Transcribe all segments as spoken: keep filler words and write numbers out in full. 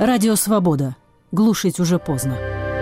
Радио «Свобода». Глушить уже поздно.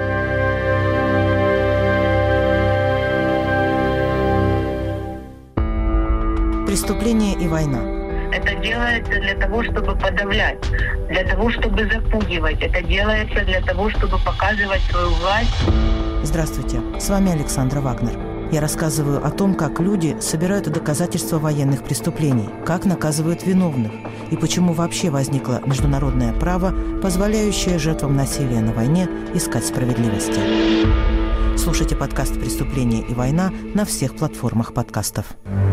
Преступление и война. Это делается для того, чтобы подавлять, для того, чтобы запугивать. Это делается для того, чтобы показывать свою власть. Здравствуйте, с вами Александра Вагнер. Я рассказываю о том, как люди собирают доказательства военных преступлений, как наказывают виновных и почему вообще возникло международное право, позволяющее жертвам насилия на войне искать справедливости. Слушайте подкаст «Преступление и война» на всех платформах подкастов.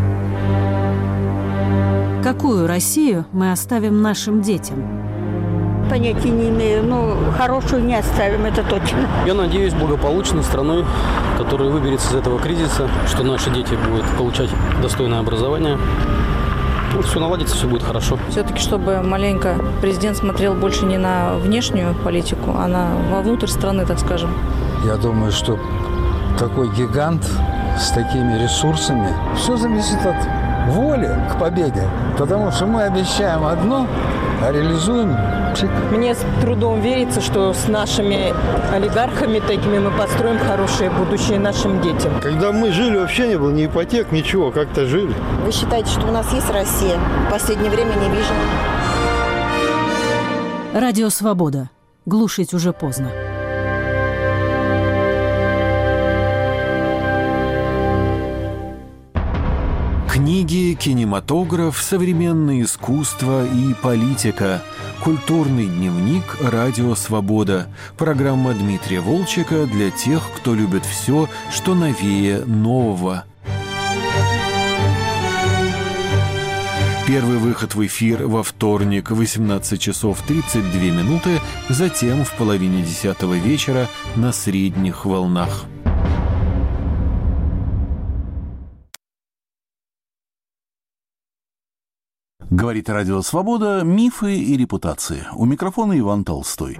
Какую Россию мы оставим нашим детям? Понятия не имею, но хорошую не оставим, это точно. Я надеюсь, благополучной страной, которая выберется из этого кризиса, что наши дети будут получать достойное образование. Ну, все наладится, все будет хорошо. Все-таки, чтобы маленько президент смотрел больше не на внешнюю политику, а на вовнутрь страны, так скажем. Я думаю, что такой гигант с такими ресурсами, все зависит от воли к победе. Потому что мы обещаем одно, а реализуем пшик. Мне с трудом верится, что с нашими олигархами такими мы построим хорошее будущее нашим детям. Когда мы жили, вообще не было ни ипотек, ничего, как-то жили. Вы считаете, что у нас есть Россия? В последнее время не вижу. Радио «Свобода». Глушить уже поздно. Книги, кинематограф, современное искусство и политика. Культурный дневник «Радио Свобода». Программа Дмитрия Волчека для тех, кто любит все, что новее нового. Первый выход в эфир во вторник в восемнадцать часов тридцать две минуты, затем в половине десятого вечера на средних волнах. Говорит Радио Свобода. Мифы и репутации. У микрофона Иван Толстой.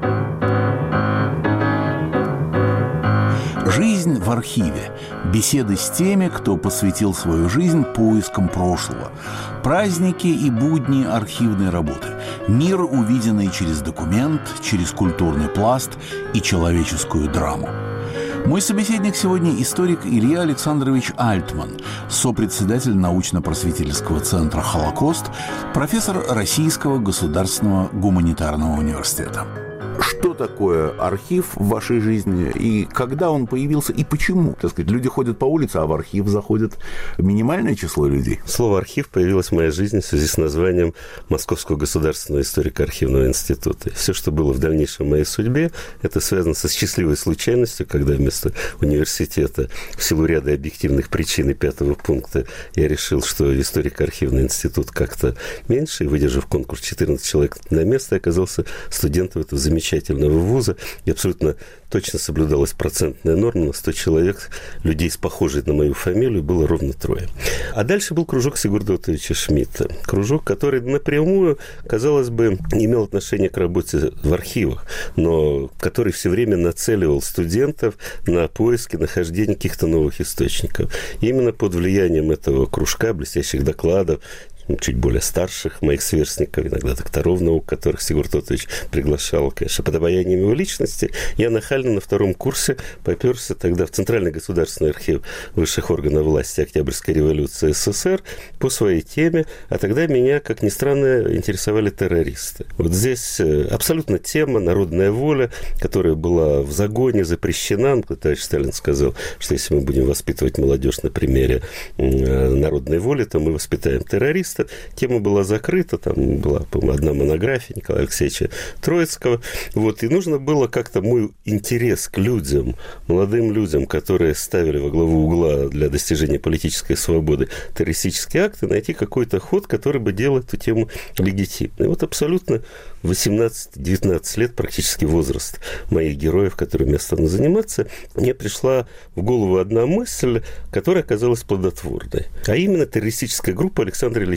Жизнь в архиве. Беседы с теми, кто посвятил свою жизнь поискам прошлого. Праздники и будни архивной работы. Мир, увиденный через документ, через культурный пласт и человеческую драму. Мой собеседник сегодня историк Илья Александрович Альтман, сопредседатель научно-просветительского центра «Холокост», профессор Российского государственного гуманитарного университета. Что такое архив в вашей жизни и когда он появился и почему? Так сказать, люди ходят по улице, а в архив заходит минимальное число людей. Слово «архив» появилось в моей жизни в связи с названием Московского государственного историко-архивного института. Все, что было в дальнейшем в моей судьбе, это связано со счастливой случайностью, когда вместо университета в силу ряда объективных причин и пятого пункта я решил, что историко-архивный институт как-то меньше, и, выдержав конкурс четырнадцать человек на место, оказался студентом этого замечательного вуза, и абсолютно точно соблюдалась процентная норма. На сто человек людей с похожей на мою фамилию было ровно трое. А дальше был кружок Сигурда Отовича Шмидта. Кружок, который напрямую, казалось бы, имел отношение к работе в архивах, но который все время нацеливал студентов на поиски, нахождение каких-то новых источников. И именно под влиянием этого кружка, блестящих докладов, чуть более старших моих сверстников, иногда докторов наук, которых Сигурд Отович приглашал, конечно, под обаянием его личности, я нахально на втором курсе попёрся тогда в Центральный государственный архив высших органов власти Октябрьской революции СССР по своей теме, а тогда меня, как ни странно, интересовали террористы. Вот здесь абсолютно тема «Народная воля», которая была в загоне, запрещена. Товарищ Сталин сказал, что если мы будем воспитывать молодежь на примере народной воли, то мы воспитаем террористов. Тема была закрыта, там была, по-моему, одна монография Николая Алексеевича Троицкого. Вот, и нужно было как-то мой интерес к людям, молодым людям, которые ставили во главу угла для достижения политической свободы террористические акты, найти какой-то ход, который бы делал эту тему легитимной. И вот абсолютно восемнадцать-девятнадцать лет, практически возраст моих героев, которыми я стану заниматься, мне пришла в голову одна мысль, которая оказалась плодотворной. А именно террористическая группа Александра Ильича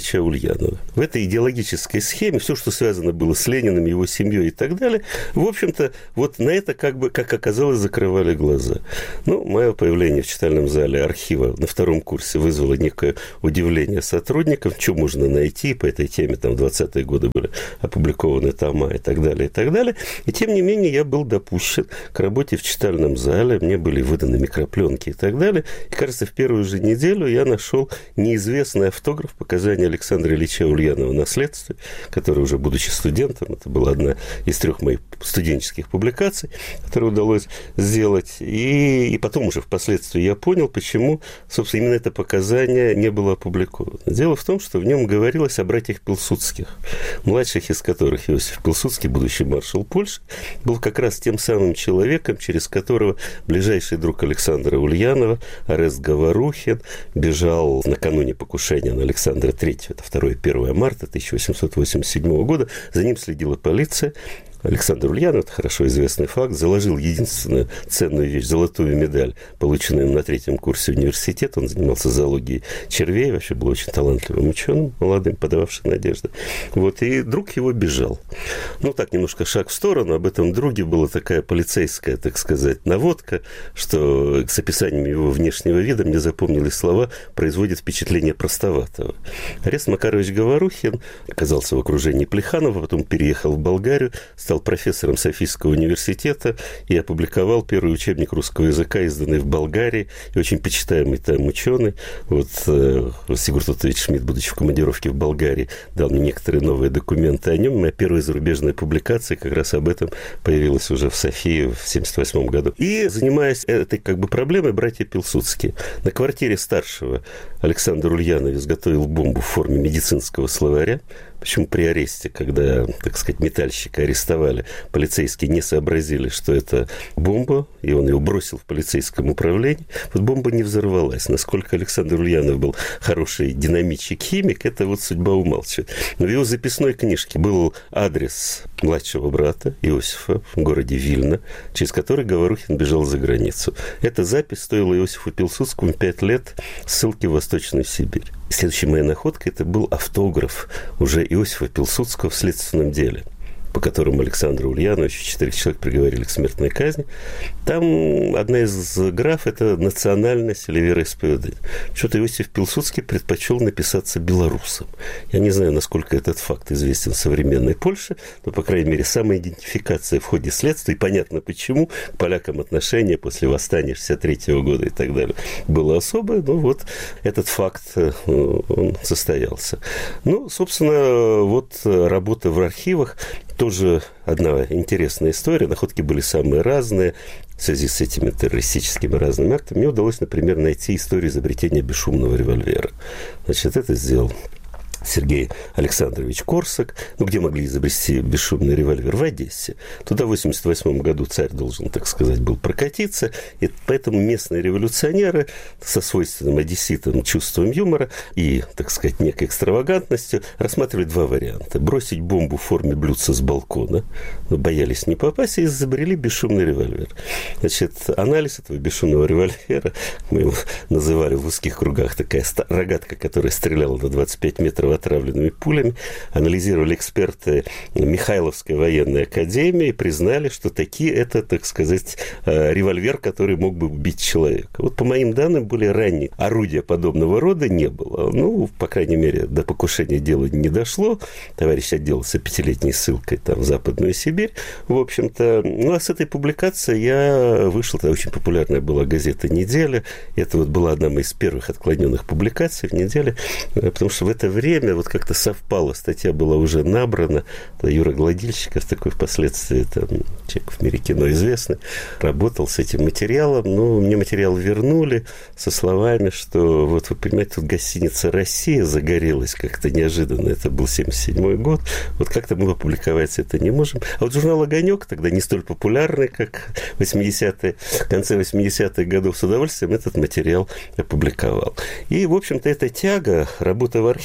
Ильича Ульянова. В этой идеологической схеме все, что связано было с Лениным, его семьей и так далее, в общем-то, вот на это, как бы, как оказалось, закрывали глаза. Ну, мое появление в читальном зале архива на втором курсе вызвало некое удивление сотрудников, что можно найти по этой теме, там в двадцатые годы были опубликованы тома и так далее, и так далее. И тем не менее я был допущен к работе в читальном зале, мне были выданы микропленки и так далее. И, кажется, в первую же неделю я нашел неизвестный автограф показания Александра Ильича Ульянова на следствии, который уже, будучи студентом, это была одна из трех моих студенческих публикаций, которую удалось сделать. И, и потом уже впоследствии я понял, почему, собственно, именно это показание не было опубликовано. Дело в том, что в нем говорилось о братьях Пилсудских, младших из которых Иосиф Пилсудский, будущий маршал Польши, был как раз тем самым человеком, через которого ближайший друг Александра Ульянова, Орест Говорухин, бежал накануне покушения на Александра Третьего, это второе-первое марта тысяча восемьсот восемьдесят седьмого года. За ним следила полиция. Александр Ульянов, это хорошо известный факт, заложил единственную ценную вещь, золотую медаль, полученную им на третьем курсе университета. Он занимался зоологией червей, вообще был очень талантливым ученым, молодым, подававшим надежды. Вот, и друг его бежал. Ну, так, немножко шаг в сторону. Об этом друге была такая полицейская, так сказать, наводка, что с описанием его внешнего вида мне запомнились слова «производит впечатление простоватого». Орест Макарович Говорухин оказался в окружении Плеханова, потом переехал в Болгарию, стал профессором Софийского университета и опубликовал первый учебник русского языка, изданный в Болгарии, и очень почитаемый там ученый. Вот э, Сигурд Отович Шмидт, будучи в командировке в Болгарии, дал мне некоторые новые документы о нем. Моя первая зарубежная публикация как раз об этом появилась уже в Софии в семьдесят восьмом году. И, занимаясь этой как бы проблемой, братья Пилсудские на квартире старшего Александр Ульянов изготовил бомбу в форме медицинского словаря. Почему при аресте, когда, так сказать, метальщика арестовали, полицейские не сообразили, что это бомба, и он ее бросил в полицейском управлении, вот бомба не взорвалась. Насколько Александр Ульянов был хороший динамитчик-химик, это вот судьба умалчивает. Но в его записной книжке был адрес младшего брата Иосифа в городе Вильна, через который Говорухин бежал за границу. Эта запись стоила Иосифу Пилсудскому пять лет ссылки в Восточную Сибирь. Следующей моей находкой это был автограф уже Иосифа Пилсудского в следственном деле, по которому Александра Ульяновича четырех человек приговорили к смертной казни. Там одна из граф – это национальность или вероисповедание. Что-то Иосиф Пилсудский предпочел написаться белорусом. Я не знаю, насколько этот факт известен в современной Польше, но, по крайней мере, самоидентификация в ходе следствия, и понятно почему, к полякам отношение после восстания шестьдесят третьего года и так далее было особое, но вот этот факт он состоялся. Ну, собственно, вот работа в архивах. Тоже одна интересная история. Находки были самые разные. В связи с этими террористическими разными актами мне удалось, например, найти историю изобретения бесшумного револьвера. Значит, это сделал Сергей Александрович Корсак. Ну, где могли изобрести бесшумный револьвер? В Одессе. Туда в восемьдесят восьмом году царь должен, так сказать, был прокатиться. И поэтому местные революционеры со свойственным одесситам чувством юмора и, так сказать, некой экстравагантностью рассматривали два варианта. Бросить бомбу в форме блюдца с балкона, но боялись не попасть, и изобрели бесшумный револьвер. Значит, анализ этого бесшумного револьвера, мы его называли в узких кругах такая рогатка, которая стреляла на двадцать пять метров отравленными пулями, анализировали эксперты Михайловской военной академии и признали, что такие это, так сказать, револьвер, который мог бы убить человека. Вот по моим данным, более ранние орудия подобного рода не было. Ну, по крайней мере, до покушения дела не дошло. Товарищ отделался пятилетней ссылкой там, в Западную Сибирь. В общем-то, ну, а с этой публикацией я вышел, тогда очень популярная была газета «Неделя». Это вот была одна из первых отклоненных публикаций в «Неделе», потому что в это время вот как-то совпало, статья была уже набрана, Юра Гладильщиков, такой впоследствии там, человек в мире кино известный, работал с этим материалом, но мне материал вернули со словами, что вот вы понимаете, тут гостиница «Россия» загорелась как-то неожиданно, это был семьдесят седьмой год, вот как-то мы опубликовать это не можем. А вот журнал «Огонек», тогда не столь популярный, как в восьмидесятые, в конце восьмидесятых годов, с удовольствием этот материал опубликовал. И, в общем-то, эта тяга, работа в архивах,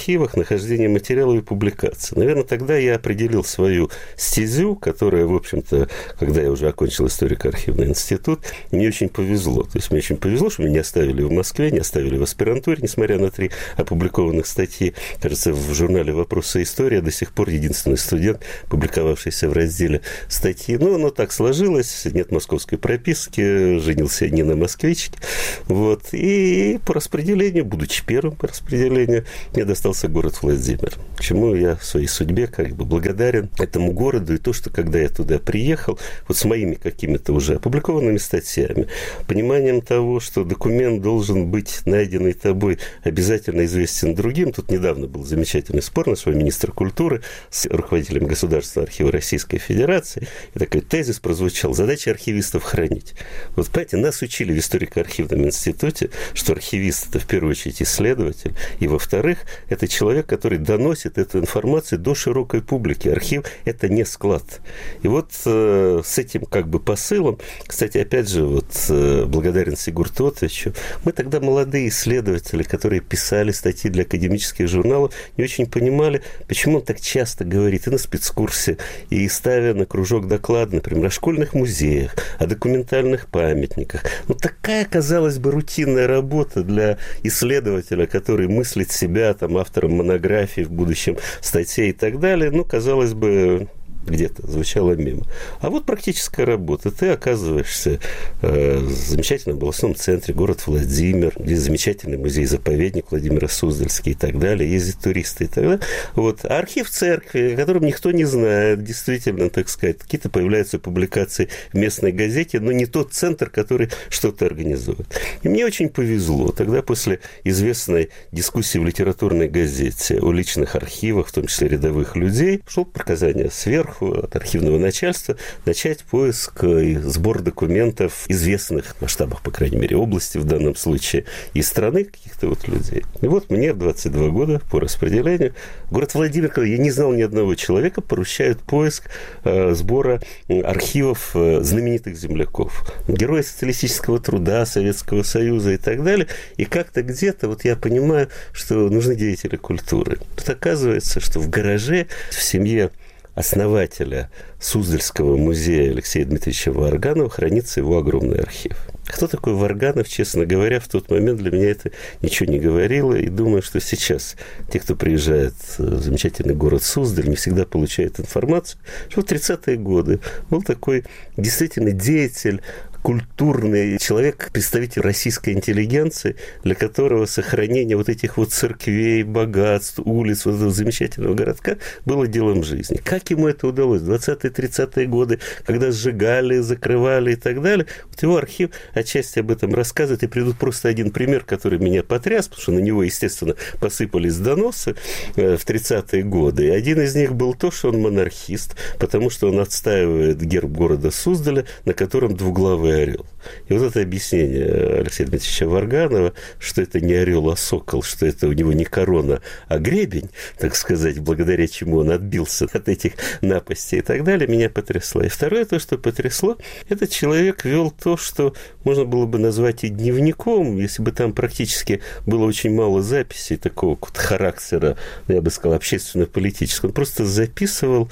нахождение материалов и публикации. Наверное, тогда я определил свою стезю, которая, в общем-то, когда я уже окончил историко-архивный институт, мне очень повезло. То есть мне очень повезло, что меня не оставили в Москве, не оставили в аспирантуре, несмотря на три опубликованных статьи. Кажется, в журнале «Вопросы истории» до сих пор единственный студент, публиковавшийся в разделе статьи. Но оно так сложилось, нет московской прописки, женился не на москвичке. Вот. И по распределению, будучи первым по распределению, мне достался город Владимир. Чему я в своей судьбе как бы благодарен этому городу. И то, что когда я туда приехал, вот с моими какими-то уже опубликованными статьями, пониманием того, что документ должен быть найденный тобой обязательно известен другим. Тут недавно был замечательный спор нашего министра культуры с руководителем Государственного архива Российской Федерации. И такой тезис прозвучал: задача архивистов хранить. Вот, понимаете, нас учили в историко-архивном институте, что архивист – это в первую очередь исследователь, и, во-вторых, это человек, который доносит эту информацию до широкой публики. Архив – это не склад. И вот э, с этим как бы посылом, кстати, опять же, вот э, благодарен Сигурту Отовичу, мы тогда молодые исследователи, которые писали статьи для академических журналов, не очень понимали, почему он так часто говорит и на спецкурсе, и ставя на кружок доклады, например, о школьных музеях, о документальных памятниках. Ну, такая, казалось бы, рутинная работа для исследователя, который мыслит себя там автором монографии, в будущем статей и так далее, ну, казалось бы, где-то звучало мимо. А вот практическая работа. Ты оказываешься э, в замечательном областном центре, город Владимир, где замечательный музей-заповедник Владимира Суздальский и так далее, ездят туристы и так далее. Вот. А архив церкви, о котором никто не знает, действительно, так сказать, какие-то появляются публикации в местной газете, но не тот центр, который что-то организует. И мне очень повезло. Тогда после известной дискуссии в литературной газете о личных архивах, в том числе рядовых людей, шло показание сверху от архивного начальства начать поиск и сбор документов известных в масштабах, по крайней мере, области в данном случае и страны каких-то вот людей. И вот мне в двадцать два года по распределению город Владимир, я не знал ни одного человека, поручают поиск э, сбора архивов э, знаменитых земляков, героев социалистического труда, Советского Союза и так далее. И как-то где-то вот я понимаю, что нужны деятели культуры. Тут оказывается, что в гараже в семье основателя Суздальского музея Алексея Дмитриевича Варганова хранится его огромный архив. Кто такой Варганов, честно говоря, в тот момент для меня это ничего не говорило. И думаю, что сейчас те, кто приезжает в замечательный город Суздаль, не всегда получают информацию, что в тридцатые годы был такой действительно деятель, культурный человек, представитель российской интеллигенции, для которого сохранение вот этих вот церквей, богатств, улиц, вот этого замечательного городка было делом жизни. Как ему это удалось? В двадцатые-тридцатые годы, когда сжигали, закрывали и так далее, вот его архив отчасти об этом рассказывает. И приведу просто один пример, который меня потряс, потому что на него, естественно, посыпались доносы в тридцатые годы. И один из них был то, что он монархист, потому что он отстаивает герб города Суздаля, на котором двуглавый орел. И вот это объяснение Алексея Дмитриевича Варганова, что это не орел, а сокол, что это у него не корона, а гребень, так сказать, благодаря чему он отбился от этих напастей и так далее, меня потрясло. И второе, то, что потрясло, этот человек вел то, что можно было бы назвать и дневником, если бы там практически было очень мало записей такого вот характера, я бы сказал, общественно-политического. Он просто записывал,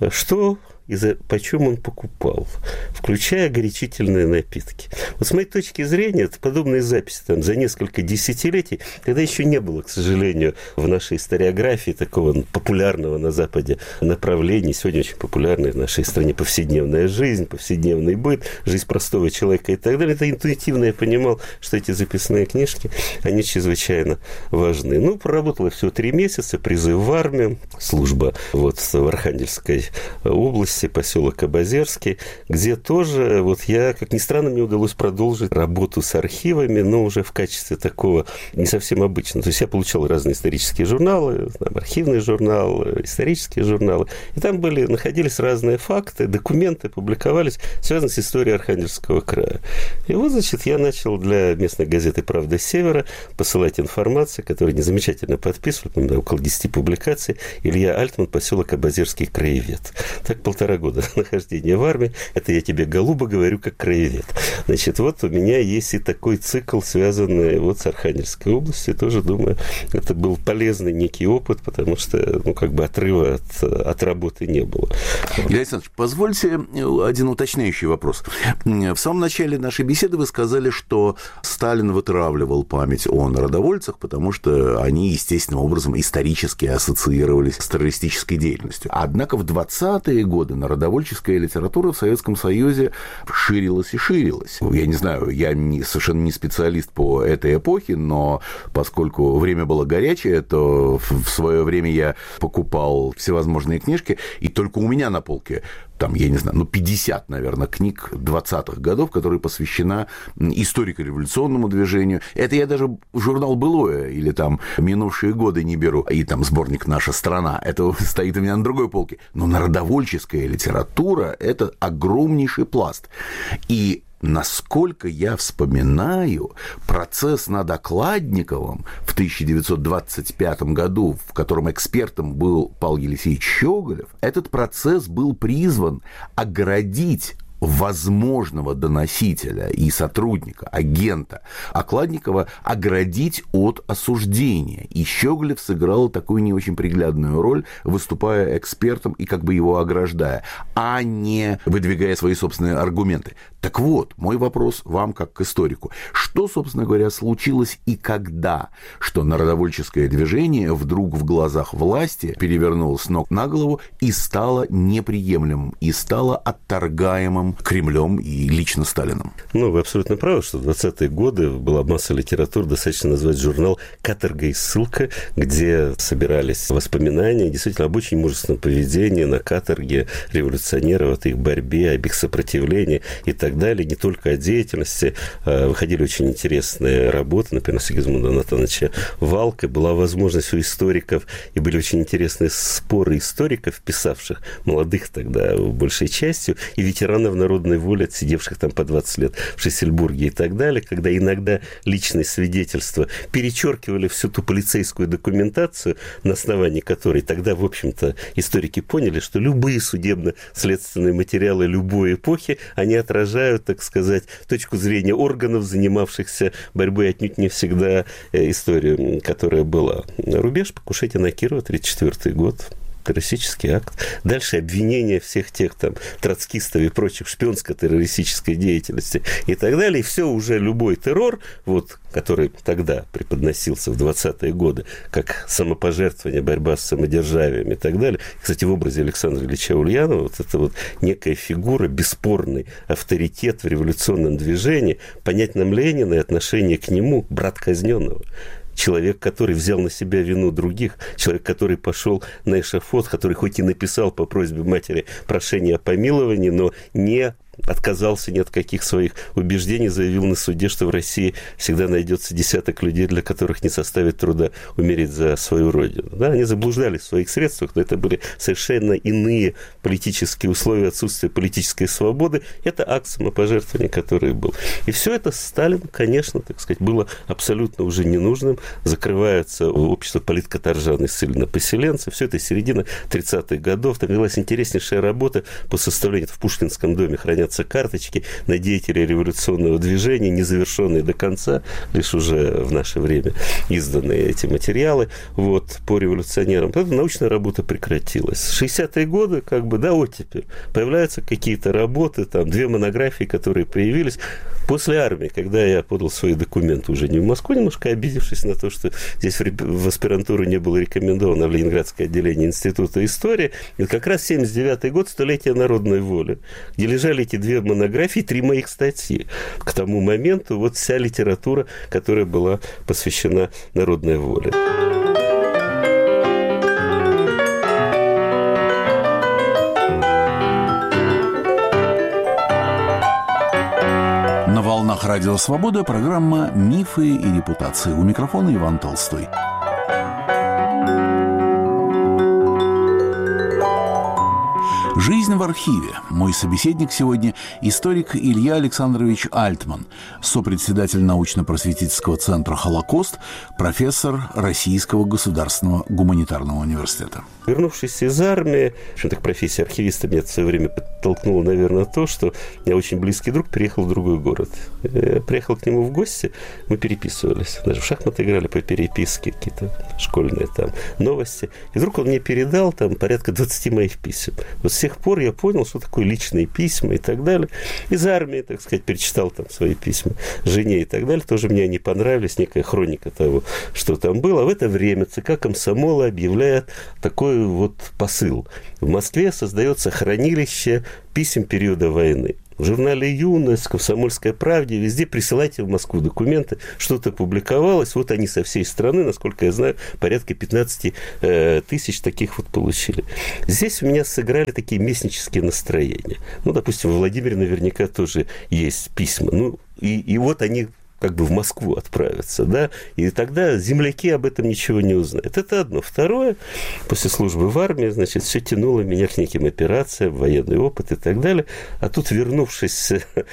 что и за, почем он покупал, включая горячительные напитки. Вот с моей точки зрения, это подобные записи там, за несколько десятилетий, когда еще не было, к сожалению, в нашей историографии такого популярного на Западе направления, сегодня очень популярной в нашей стране повседневная жизнь, повседневный быт, жизнь простого человека и так далее. Это интуитивно я понимал, что эти записные книжки, они чрезвычайно важны. Ну, проработала всего три месяца, призыв в армию, служба вот в Архангельской области, поселок Обозерский, где тоже, вот я, как ни странно, мне удалось продолжить работу с архивами, но уже в качестве такого не совсем обычного. То есть я получал разные исторические журналы, там, архивный журнал, исторические журналы, и там были, находились разные факты, документы публиковались, связанные с историей Архангельского края. И вот, значит, я начал для местной газеты «Правда Севера» посылать информацию, которую не замечательно подписывал, около десяти публикаций, Илья Альтман, поселок Обозерский, краевед. Так полтора полтора года нахождения в армии. Это я тебе, голубо, говорю, как краевед. Значит, вот у меня есть и такой цикл, связанный вот с Архангельской областью. Тоже, думаю, это был полезный некий опыт, потому что, ну, как бы отрыва от, от работы не было. Илья Александрович, позвольте один уточняющий вопрос. В самом начале нашей беседы вы сказали, что Сталин вытравливал память о народовольцах, потому что они естественным образом исторически ассоциировались с террористической деятельностью. Однако в двадцатые годы народовольческая литература в Советском Союзе ширилась и ширилась. Я не знаю, я не, совершенно не специалист по этой эпохе, но поскольку время было горячее, то в свое время я покупал всевозможные книжки, и только у меня на полке там, я не знаю, ну, пятьдесят, наверное, книг двадцатых годов, которые посвящена историко-революционному движению. Это я даже журнал «Былое» или там «Минувшие годы» не беру, и там сборник «Наша страна». Это стоит у меня на другой полке. Но народовольческая литература – это огромнейший пласт. И насколько я вспоминаю, процесс над Окладниковым в тысяча девятьсот двадцать пятом году, в котором экспертом был Павел Елисеевич Щеголев, этот процесс был призван оградить возможного доносителя и сотрудника, агента Окладникова оградить от осуждения. И Щеголев сыграл такую не очень приглядную роль, выступая экспертом и как бы его ограждая, а не выдвигая свои собственные аргументы. Так вот, мой вопрос вам как к историку. Что, собственно говоря, случилось и когда, что народовольческое движение вдруг в глазах власти перевернулось с ног на голову и стало неприемлемым, и стало отторгаемым Кремлем и лично Сталином? Ну, вы абсолютно правы, что в двадцатые годы была масса литературы, достаточно назвать журнал «Каторга и ссылка», где собирались воспоминания действительно об очень мужественном поведении на каторге революционеров, о их борьбе, об их сопротивлении и так далее. Не только о деятельности. Выходили очень интересные работы, например, Сигизмунда Натановича Валка. Была возможность у историков, и были очень интересные споры историков, писавших, молодых тогда большей частью, и ветеранов народной воли, отсидевших там по двадцать лет в Шлиссельбурге и так далее, когда иногда личные свидетельства перечеркивали всю ту полицейскую документацию, на основании которой тогда, в общем-то, историки поняли, что любые судебно-следственные материалы любой эпохи, они отражают, так сказать, точку зрения органов, занимавшихся борьбой, отнюдь не всегда историю, которая была. Рубеж, покушение на Кирова, тридцать четвёртый год. Террористический акт. Дальше обвинения всех тех там троцкистов и прочих шпионско-террористической деятельности и так далее. И все уже любой террор, вот, который тогда преподносился в двадцатые годы, как самопожертвование, борьба с самодержавием и так далее. Кстати, в образе Александра Ильича Ульянова вот это вот некая фигура, бесспорный авторитет в революционном движении, понять нам Ленина и отношение к нему, брат казненного. Человек, который взял на себя вину других, человек, который пошел на эшафот, который хоть и написал по просьбе матери прошение о помиловании, но не отказался ни от каких своих убеждений, заявил на суде, что в России всегда найдется десяток людей, для которых не составит труда умереть за свою родину. Да, они заблуждались в своих средствах, но это были совершенно иные политические условия, отсутствие политической свободы. Это акт самопожертвования, который был. И все это Сталин, конечно, так сказать, было абсолютно уже ненужным. Закрывается общество политкаторжан и ссыльно-поселенцев. Все это середина тридцатых годов. Там велась интереснейшая работа по составлению. В Пушкинском доме хранятся карточки на деятелей революционного движения, незавершенные до конца, лишь уже в наше время изданные эти материалы вот, по революционерам. Потом научная работа прекратилась. шестидесятые годы, как бы, да, оттепель. Появляются какие-то работы, там, две монографии, которые появились. После армии, когда я подал свои документы уже не в Москву, немножко обидевшись на то, что здесь в аспирантуру не было рекомендовано в Ленинградское отделение Института истории, и как раз семьдесят девятый год, столетие народной воли, где лежали эти две монографии, три моих статьи. К тому моменту вот вся литература, которая была посвящена народной воле. На волнах Радио Свобода программа «Мифы и репутации». У микрофона Иван Толстой. Жизнь в архиве. Мой собеседник сегодня – историк Илья Александрович Альтман, сопредседатель научно-просветительского центра «Холокост», профессор Российского государственного гуманитарного университета. Вернувшись из армии, в общем-то, профессия архивиста меня в свое время подтолкнула, наверное, то, что у меня очень близкий друг переехал в другой город. Я приехал к нему в гости, мы переписывались. Даже в шахматы играли по переписке, какие-то школьные там новости. И вдруг он мне передал там порядка двадцати моих писем. Вот с тех пор я понял, что такое личные письма и так далее. Из армии, так сказать, перечитал там свои письма жене и так далее. Тоже мне они понравились, некая хроника того, что там было. А в это время ЦК комсомола объявляет такой вот посыл. В Москве создается хранилище писем периода войны. В журнале «Юность», в «Комсомольской правде», везде присылайте в Москву документы, что-то публиковалось. Вот они со всей страны, насколько я знаю, порядка пятнадцать э, тысяч таких вот получили. Здесь у меня сыграли такие местнические настроения. Ну, допустим, в Владимире наверняка тоже есть письма. Ну, и, и вот они как бы в Москву отправятся, да, и тогда земляки об этом ничего не узнают. Это одно. Второе, после службы в армии, значит, все тянуло меня к неким операциям, военный опыт и так далее. А тут, вернувшись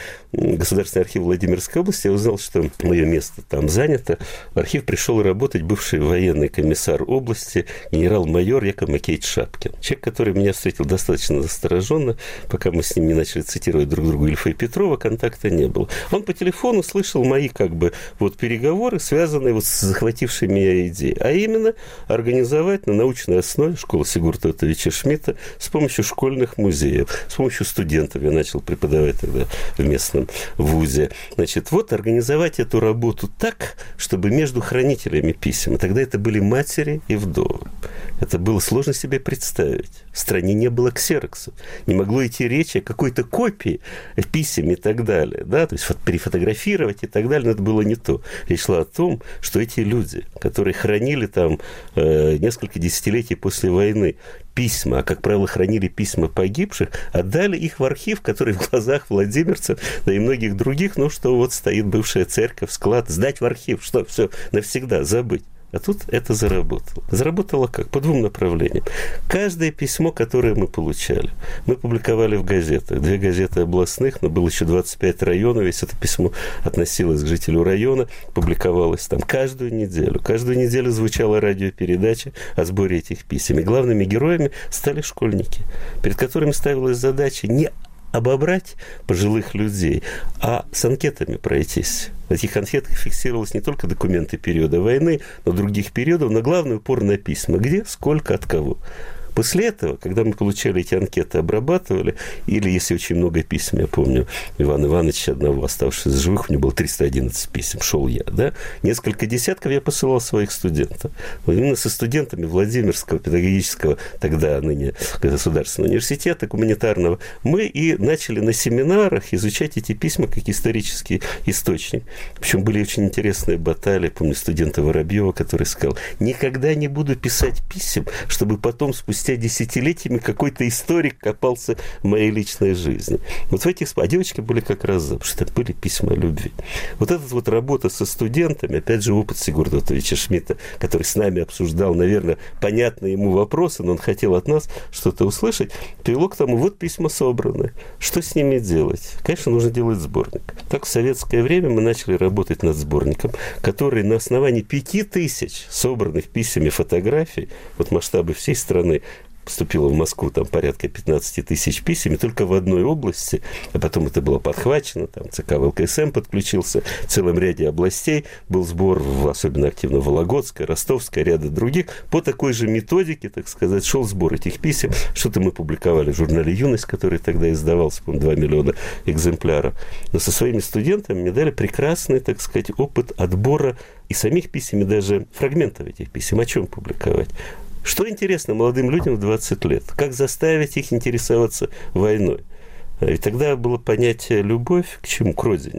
в Государственный архив Владимирской области, я узнал, что мое место там занято. В архив пришел работать бывший военный комиссар области, генерал-майор Яков Макеевич Шапкин. Человек, который меня встретил достаточно настороженно, пока мы с ним не начали цитировать друг другу Ильфа и Петрова, контакта не было. Он по телефону слышал мои как бы вот переговоры, связанные вот с захватившей меня идеей, а именно организовать на научной основе школу Сигурда Отовича Шмидта с помощью школьных музеев, с помощью студентов. Я начал преподавать тогда в местном вузе. Значит, вот организовать эту работу так, чтобы между хранителями писем, тогда это были матери и вдовы. Это было сложно себе представить. В стране не было ксероксов. Не могло идти речь о какой-то копии писем и так далее. Да? То есть перефотографировать и так далее. Но это было не то. Речь шла о том, что эти люди, которые хранили там э, несколько десятилетий после войны письма, а, как правило, хранили письма погибших, отдали их в архив, который в глазах владимирцев, да и многих других, ну, что вот стоит бывшая церковь, склад, сдать в архив, что все, навсегда забыть. А тут это заработало. Заработало как? По двум направлениям. Каждое письмо, которое мы получали, мы публиковали в газетах. Две газеты областных, но было еще двадцать пять районов. Если это письмо относилось к жителю района, публиковалось там каждую неделю. Каждую неделю звучала радиопередача о сборе этих писем. И главными героями стали школьники, перед которыми ставилась задача не обобрать пожилых людей, а с анкетами пройтись. В этих анкетах фиксировалось не только документы периода войны, но других периодов, но главный упор на письма. Где, сколько, от кого. После этого, когда мы получали эти анкеты, обрабатывали, или если очень много писем, я помню, Ивана Ивановича, одного оставшегося живых, у него было триста одиннадцать писем, шел я, да, несколько десятков я посылал своих студентов. Вот именно со студентами Владимирского педагогического, тогда ныне Государственного университета гуманитарного, мы и начали на семинарах изучать эти письма как исторический источник. Причем были очень интересные баталии, помню студента Воробьева, который сказал: никогда не буду писать писем, чтобы потом спустя десятилетиями какой-то историк копался в моей личной жизни. Вот в этих... А девочки были как раз за, потому что это были письма о любви. Вот эта вот работа со студентами, опять же, опыт Сигурда Отовича Шмидта, который с нами обсуждал, наверное, понятные ему вопросы, но он хотел от нас что-то услышать, привело к тому, вот письма собраны. Что с ними делать? Конечно, нужно делать сборник. Так в советское время мы начали работать над сборником, который на основании пяти тысяч собранных писем и фотографий, вот масштабы всей страны, поступило в Москву там порядка пятнадцать тысяч писем, и только в одной области, а потом это было подхвачено, там ЦК ВЛКСМ подключился, в целом ряде областей был сбор, особенно активно Вологодская, Ростовская, ряда других, по такой же методике, так сказать, шел сбор этих писем. Что-то мы публиковали в журнале «Юность», который тогда издавался, по-моему, два миллиона экземпляров. Но со своими студентами мне дали прекрасный, так сказать, опыт отбора и самих писем, и даже фрагментов этих писем. О чем публиковать? Что интересно молодым людям в двадцать лет? Как заставить их интересоваться войной? И тогда было понятие «любовь» к чему? К родине.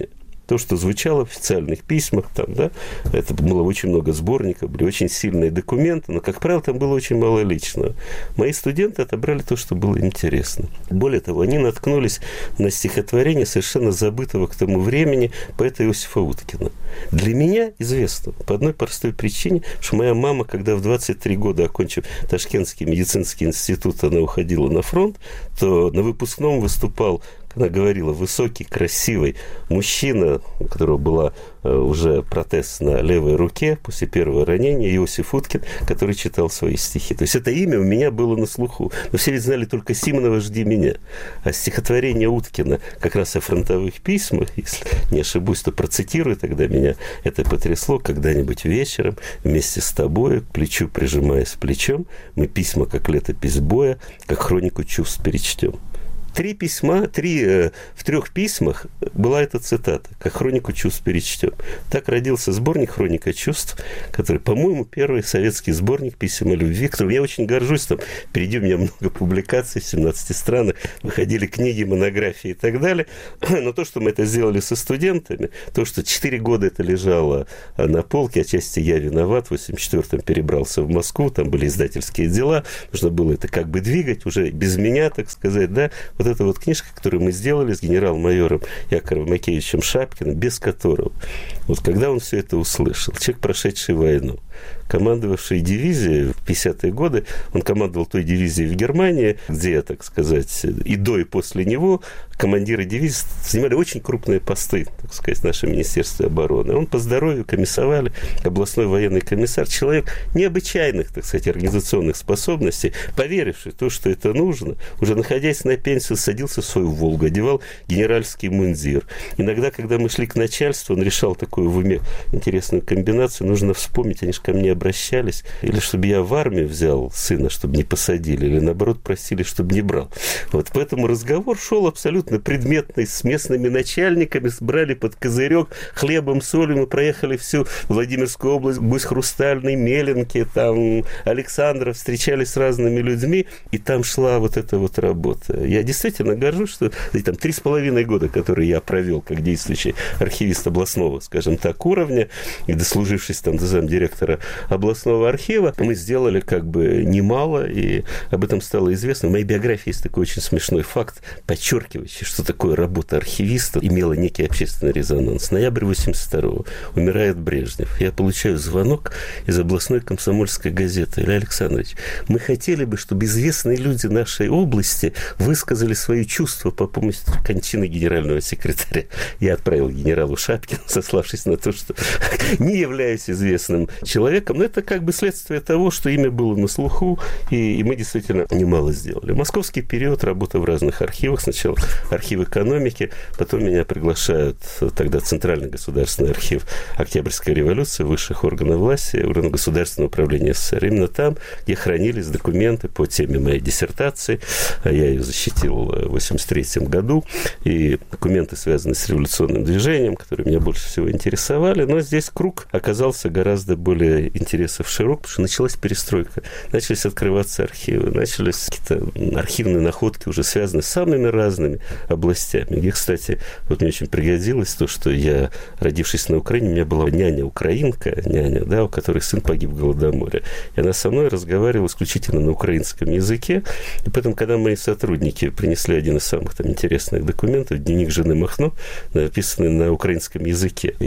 То, что звучало в официальных письмах, там, да, это было очень много сборников, были очень сильные документы, но, как правило, там было очень мало личного. Мои студенты отобрали то, что было интересно. Более того, они наткнулись на стихотворение совершенно забытого к тому времени поэта Иосифа Уткина. Для меня известно по одной простой причине, что моя мама, когда в двадцать три года, окончив Ташкентский медицинский институт, она уходила на фронт, то на выпускном выступал, она говорила, высокий, красивый мужчина, у которого была уже протез на левой руке после первого ранения, Иосиф Уткин, который читал свои стихи. То есть это имя у меня было на слуху. Но все ведь знали только Симонова «Жди меня». А стихотворение Уткина как раз о фронтовых письмах, если не ошибусь, то процитирую, тогда меня это потрясло. Когда-нибудь вечером вместе с тобой, к плечу прижимаясь плечом, мы письма, как летопись боя, как хронику чувств перечтем. Три письма, три, э, в трех письмах была эта цитата, как хронику чувств перечтем. Так родился сборник «Хроника чувств», который, по-моему, первый советский сборник писем о любви, которым я очень горжусь. Там впереди у меня много публикаций в семнадцати странах, выходили книги, монографии и так далее. Но то, что мы это сделали со студентами, то, что четыре года это лежало на полке, отчасти я виноват, в восемьдесят четвёртом перебрался в Москву, там были издательские дела, нужно было это как бы двигать уже без меня, так сказать, да. Вот эта вот книжка, которую мы сделали с генерал-майором Яковом Макеевичем Шапкиным, без которого, вот когда он все это услышал, человек, прошедший войну, командовавший дивизией в пятидесятые годы, он командовал той дивизией в Германии, где, так сказать, и до, и после него командиры дивизии занимали очень крупные посты, так сказать, в нашем Министерстве обороны. Он по здоровью комиссовали, областной военный комиссар, человек необычайных, так сказать, организационных способностей, поверивший в то, что это нужно, уже находясь на пенсии, садился в свою «Волгу», одевал генеральский мундир. Иногда, когда мы шли к начальству, он решал такую в уме интересную комбинацию, нужно вспомнить, они же ко мне обращались, или чтобы я в армию взял сына, чтобы не посадили, или наоборот просили, чтобы не брал. Вот поэтому разговор шел абсолютно предметный, с местными начальниками, брали под козырек хлебом, солью, мы проехали всю Владимирскую область, Гусь Хрустальный, Меленки, там Александров, встречались с разными людьми, и там шла вот эта вот работа. Я действительно горжусь, что там три с половиной года, которые я провел как действующий архивист областного, скажем так, уровня, и дослужившись там до замдиректора областного архива, мы сделали как бы немало, и об этом стало известно. В моей биографии есть такой очень смешной факт, подчеркивающий, что такое работа архивиста имела некий общественный резонанс. Ноябрь восемьдесят второго. Умирает Брежнев. Я получаю звонок из областной комсомольской газеты. Илья Александрович, мы хотели бы, чтобы известные люди нашей области высказали свои чувства по поводу кончины генерального секретаря. Я отправил генералу Шапкину, сославшись на то, что не являюсь известным человеком, но это как бы следствие того, что имя было на слуху, и, и мы действительно немало сделали. В московский период работа в разных архивах. Сначала архив экономики, потом меня приглашают тогда Центральный государственный архив Октябрьской революции, высших органов власти, органов государственного управления СССР. Именно там, где хранились документы по теме моей диссертации. Я ее защитил в восемьдесят третьем году, и документы, связанные с революционным движением, которые меня больше всего интересовали. Но здесь круг оказался гораздо более интересов широк, потому что началась перестройка. Начались открываться архивы, начались какие-то архивные находки, уже связанные с самыми разными областями. Где, кстати, вот мне очень пригодилось то, что я, родившись на Украине, у меня была няня-украинка, няня, да, у которой сын погиб в Голодоморе. И она со мной разговаривала исключительно на украинском языке. И поэтому, когда мои сотрудники принесли один из самых там интересных документов, дневник жены Махно, написанный на украинском языке.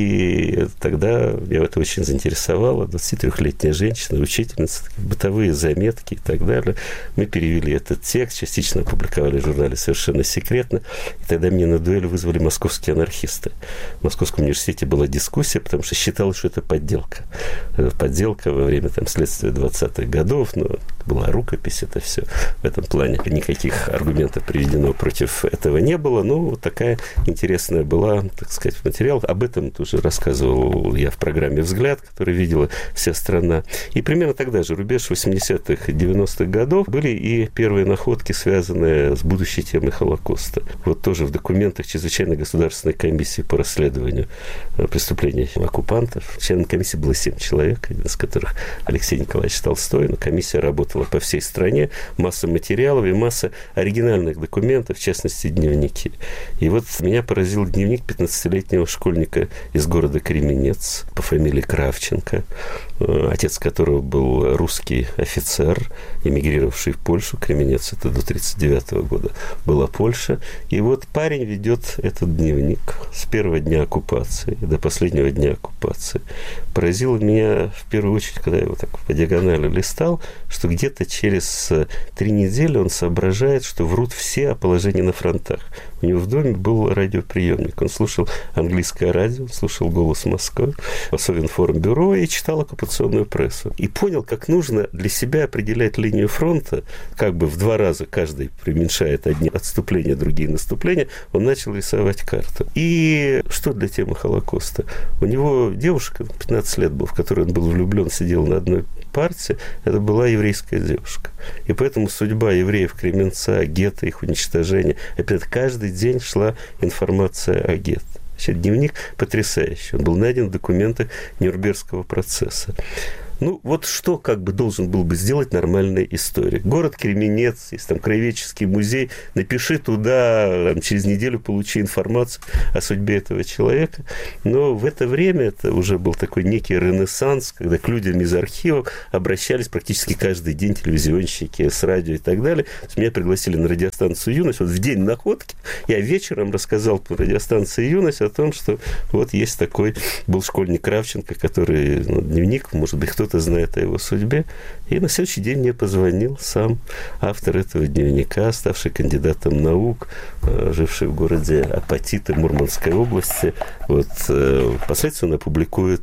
И тогда меня это очень заинтересовало. двадцатитрёхлетняя женщина, учительница, бытовые заметки и так далее. Мы перевели этот текст, частично опубликовали в журнале «Совершенно секретно». И тогда меня на дуэль вызвали московские анархисты. В Московском университете была дискуссия, потому что считалось, что это подделка. Подделка во время там, следствия двадцатых годов, но была рукопись, это все в этом плане. Никаких аргументов приведено против этого не было, но вот такая интересная была, так сказать, материал. Об этом тоже рассказывал я в программе «Взгляд», который видела вся страна. И примерно тогда же, рубеж восьмидесятых и девяностых годов, были и первые находки, связанные с будущей темой Холокоста. Вот тоже в документах Чрезвычайной государственной комиссии по расследованию преступлений оккупантов. Членом комиссии было семь человек, один из которых Алексей Николаевич Толстой, но комиссия работала распечатала по всей стране, масса материалов и масса оригинальных документов, в частности, дневники. И вот меня поразил дневник пятнадцатилетнего школьника из города Кременец по фамилии Кравченко, отец которого был русский офицер, эмигрировавший в Польшу. Кременец — это до тридцать девятого года была Польша. И вот парень ведет этот дневник с первого дня оккупации до последнего дня оккупации. Поразило меня в первую очередь, когда я его так по диагонали листал, что где-то через три недели он соображает, что врут все о положении на фронтах. У него в доме был радиоприемник. Он слушал английское радио, слушал «Голос Москвы», Совинформбюро и читал оккупационную прессу. И понял, как нужно для себя определять линию фронта, как бы в два раза каждый преуменьшает одни отступления, другие наступления. Он начал рисовать карту. И что для темы Холокоста? У него девушка, пятнадцать лет был, в которую он был влюблен, сидел на одной партии, это была еврейская девушка. И поэтому судьба евреев Кременца, гетто, их уничтожение, опять каждый день шла информация о гетто. Значит, дневник потрясающий. Он был найден в документах Нюрнбергского процесса. Ну, вот что как бы должен был бы сделать нормальный историк? Город Кременец, есть там краеведческий музей, напиши туда, там, через неделю получи информацию о судьбе этого человека. Но в это время это уже был такой некий ренессанс, когда к людям из архивов обращались практически каждый день телевизионщики с радио и так далее. Меня пригласили на радиостанцию «Юность». Вот в день находки я вечером рассказал по радиостанции «Юность» о том, что вот есть такой был школьник Кравченко, который, ну, дневник, может быть, кто-то знает о его судьбе. И на следующий день мне позвонил сам автор этого дневника, ставший кандидатом наук, живший в городе Апатиты Мурманской области. Вот, впоследствии он опубликует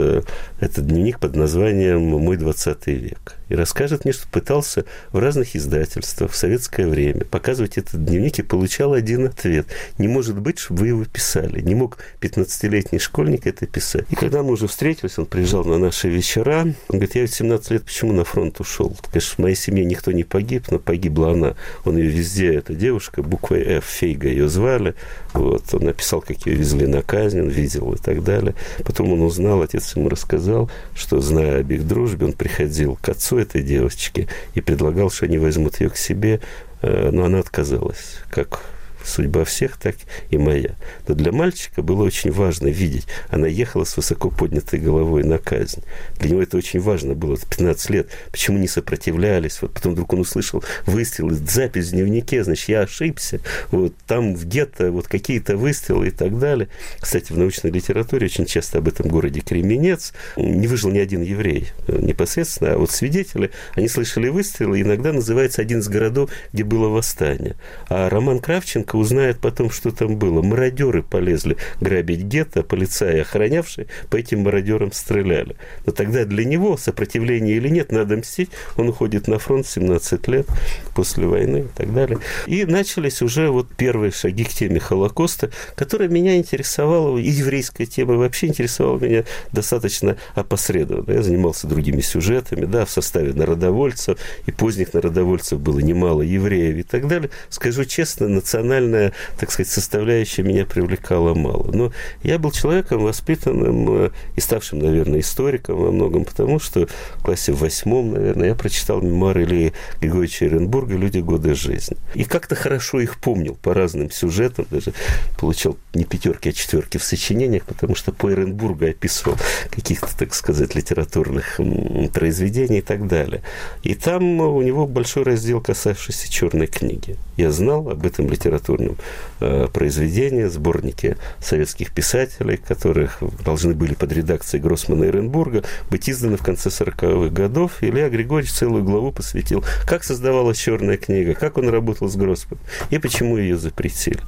этот дневник под названием «Мой двадцатый век». И расскажет мне, что пытался в разных издательствах в советское время показывать этот дневник и получал один ответ. Не может быть, чтобы вы его писали. Не мог пятнадцатилетний школьник это писать. И когда мы уже встретились, он приезжал на наши вечера. Он говорит, я ведь семнадцать лет почему на фронт ушел? Конечно, в моей семье никто не погиб, но погибла она. Он ее везде, эта девушка, буквой F, Фейга ее звали. Вот. Он написал, как ее везли на казнь, он видел и так далее. Потом он узнал, отец ему рассказал, что, зная об их дружбе, он приходил к отцу этой девочки и предлагал, что они возьмут ее к себе, но она отказалась. Как судьба всех, так и моя. Но для мальчика было очень важно видеть. Она ехала с высоко поднятой головой на казнь. Для него это очень важно было. пятнадцать лет. Почему не сопротивлялись? Вот потом вдруг он услышал выстрелы, запись в дневнике, значит, я ошибся. Вот там в гетто вот какие-то выстрелы и так далее. Кстати, в научной литературе очень часто об этом городе Кременец не выжил ни один еврей непосредственно, а вот свидетели, они слышали выстрелы, иногда называется один из городов, где было восстание. А Роман Кравченко узнает потом, что там было. Мародеры полезли грабить гетто, полицаи, охранявшие, по этим мародерам стреляли. Но тогда для него, сопротивление или нет, надо мстить. Он уходит на фронт в семнадцать лет после войны и так далее. И начались уже вот первые шаги к теме Холокоста, которая меня интересовала, и еврейская тема вообще интересовала меня достаточно опосредованно. Я занимался другими сюжетами, да, в составе народовольцев, и поздних народовольцев было немало евреев и так далее. Скажу честно, национальная, так сказать, составляющая меня привлекала мало. Но я был человеком воспитанным и ставшим, наверное, историком во многом, потому что в классе в восьмом, наверное, я прочитал мемуары Ильи Григорьевича Эренбурга «Люди, годы жизни». И как-то хорошо их помнил по разным сюжетам, даже получал не пятерки, а четверки в сочинениях, потому что по Эренбургу описывал каких-то, так сказать, литературных произведений и так далее. И там у него большой раздел, касавшийся «Черной книги». Я знал об этом литературном э, произведении, сборнике советских писателей, которых должны были под редакцией Гроссмана и Эренбурга быть изданы в конце сороковых годов. Илья Григорьевич целую главу посвятил, как создавалась «Черная книга», как он работал с Гроссманом и почему ее запретили.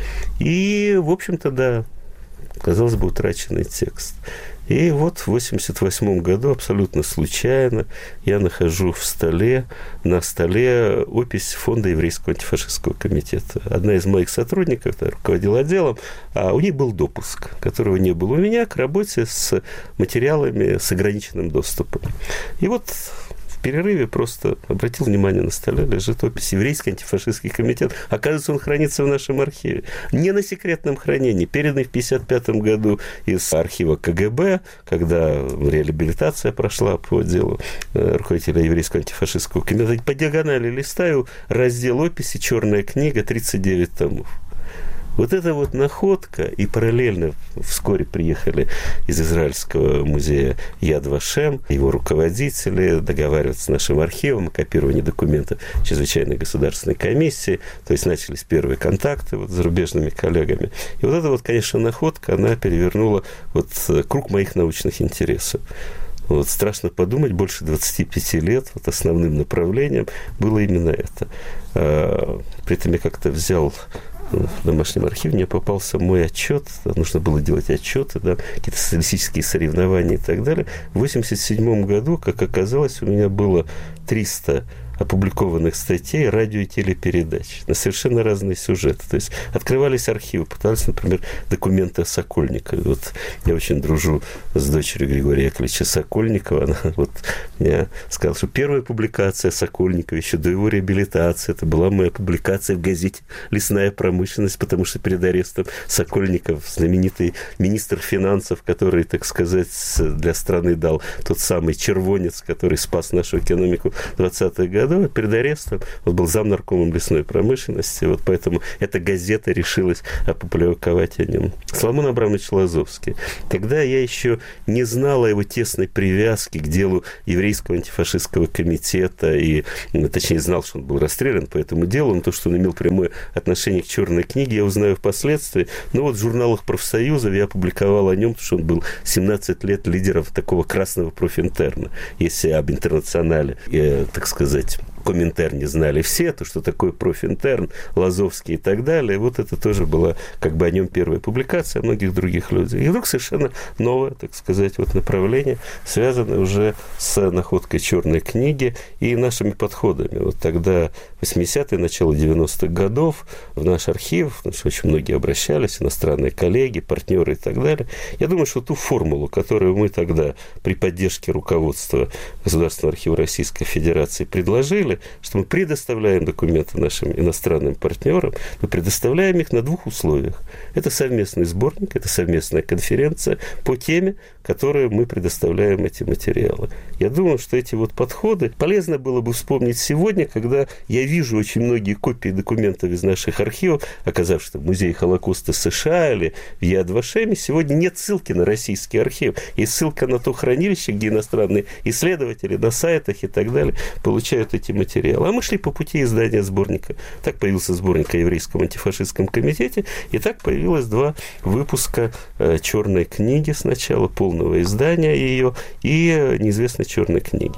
И, в общем-то, да, казалось бы, утраченный текст. И вот в восемьдесят восьмом году абсолютно случайно я нахожу в столе, на столе опись Фонда Еврейского антифашистского комитета. Одна из моих сотрудников, которая руководила отделом, а у них был допуск, которого не было у меня, к работе с материалами с ограниченным доступом. И вот в перерыве просто обратил внимание, на столе лежит опись «Еврейский антифашистский комитет». Оказывается, он хранится в нашем архиве. Не на секретном хранении, переданный в пятьдесят пятом году из архива КГБ, когда реабилитация прошла по делу руководителя Еврейского антифашистского комитета. По диагонали листаю раздел описи «Черная книга», тридцать девять томов. Вот эта вот находка, и параллельно вскоре приехали из Израильского музея Яд Вашем, его руководители, договариваться с нашим архивом о копировании документов чрезвычайной государственной комиссии, то есть начались первые контакты вот с зарубежными коллегами. И вот эта вот, конечно, находка, она перевернула вот круг моих научных интересов. Вот, страшно подумать, больше двадцати пяти лет вот основным направлением было именно это. А, при этом я как-то взял в домашнем архиве, мне попался мой отчет, нужно было делать отчеты, да, какие-то социалистические соревнования и так далее. В восемьдесят седьмом году, как оказалось, у меня было триста опубликованных статей, радио и телепередач на совершенно разные сюжеты. То есть открывались архивы, пытались, например, документы о Сокольникове. Вот я очень дружу с дочерью Григория Яковлевича Сокольникова. Она вот мне сказала, что первая публикация Сокольникова еще до его реабилитации, это была моя публикация в газете «Лесная промышленность», потому что перед арестом Сокольников, знаменитый министр финансов, который, так сказать, для страны дал тот самый червонец, который спас нашу экономику в двадцатых годах, перед арестом он был замнаркомом лесной промышленности, вот поэтому эта газета решилась опубликовать о нем. Соломон Абрамович Лазовский. Тогда я еще не знал о его тесной привязке к делу Еврейского антифашистского комитета, и, точнее, знал, что он был расстрелян по этому делу, но то, что он имел прямое отношение к «Черной книге», я узнаю впоследствии. Но вот в журналах профсоюзов я опубликовал о нем, потому что он был семнадцать лет лидером такого красного профинтерна. Если об интернационале, я, так сказать, Коминтерне знали все, то, что такое профинтерн, Лазовский и так далее. Вот это тоже была как бы о нем первая публикация, о многих других людях. И вдруг совершенно новое, так сказать, вот направление, связанное уже с находкой «Черной книги» и нашими подходами. Вот тогда, восьмидесятые, начало девяностых годов, в наш архив, значит, очень многие обращались, иностранные коллеги, партнеры и так далее. Я думаю, что ту формулу, которую мы тогда при поддержке руководства Государственного архива Российской Федерации предложили, что мы предоставляем документы нашим иностранным партнерам, мы предоставляем их на двух условиях. Это совместный сборник, это совместная конференция по теме, которую мы предоставляем эти материалы. Я думаю, что эти вот подходы полезно было бы вспомнить сегодня, когда я вижу очень многие копии документов из наших архивов, оказавшись в Музее Холокоста США или в Яд Вашеме, сегодня нет ссылки на российский архив. Есть ссылка на то хранилище, где иностранные исследователи на сайтах и так далее получают эти материалы. А мы шли по пути издания сборника. Так появился сборник о Еврейском антифашистском комитете, и так появилось два выпуска «Черной книги» сначала, полного издания ее, и неизвестной «Черной книги».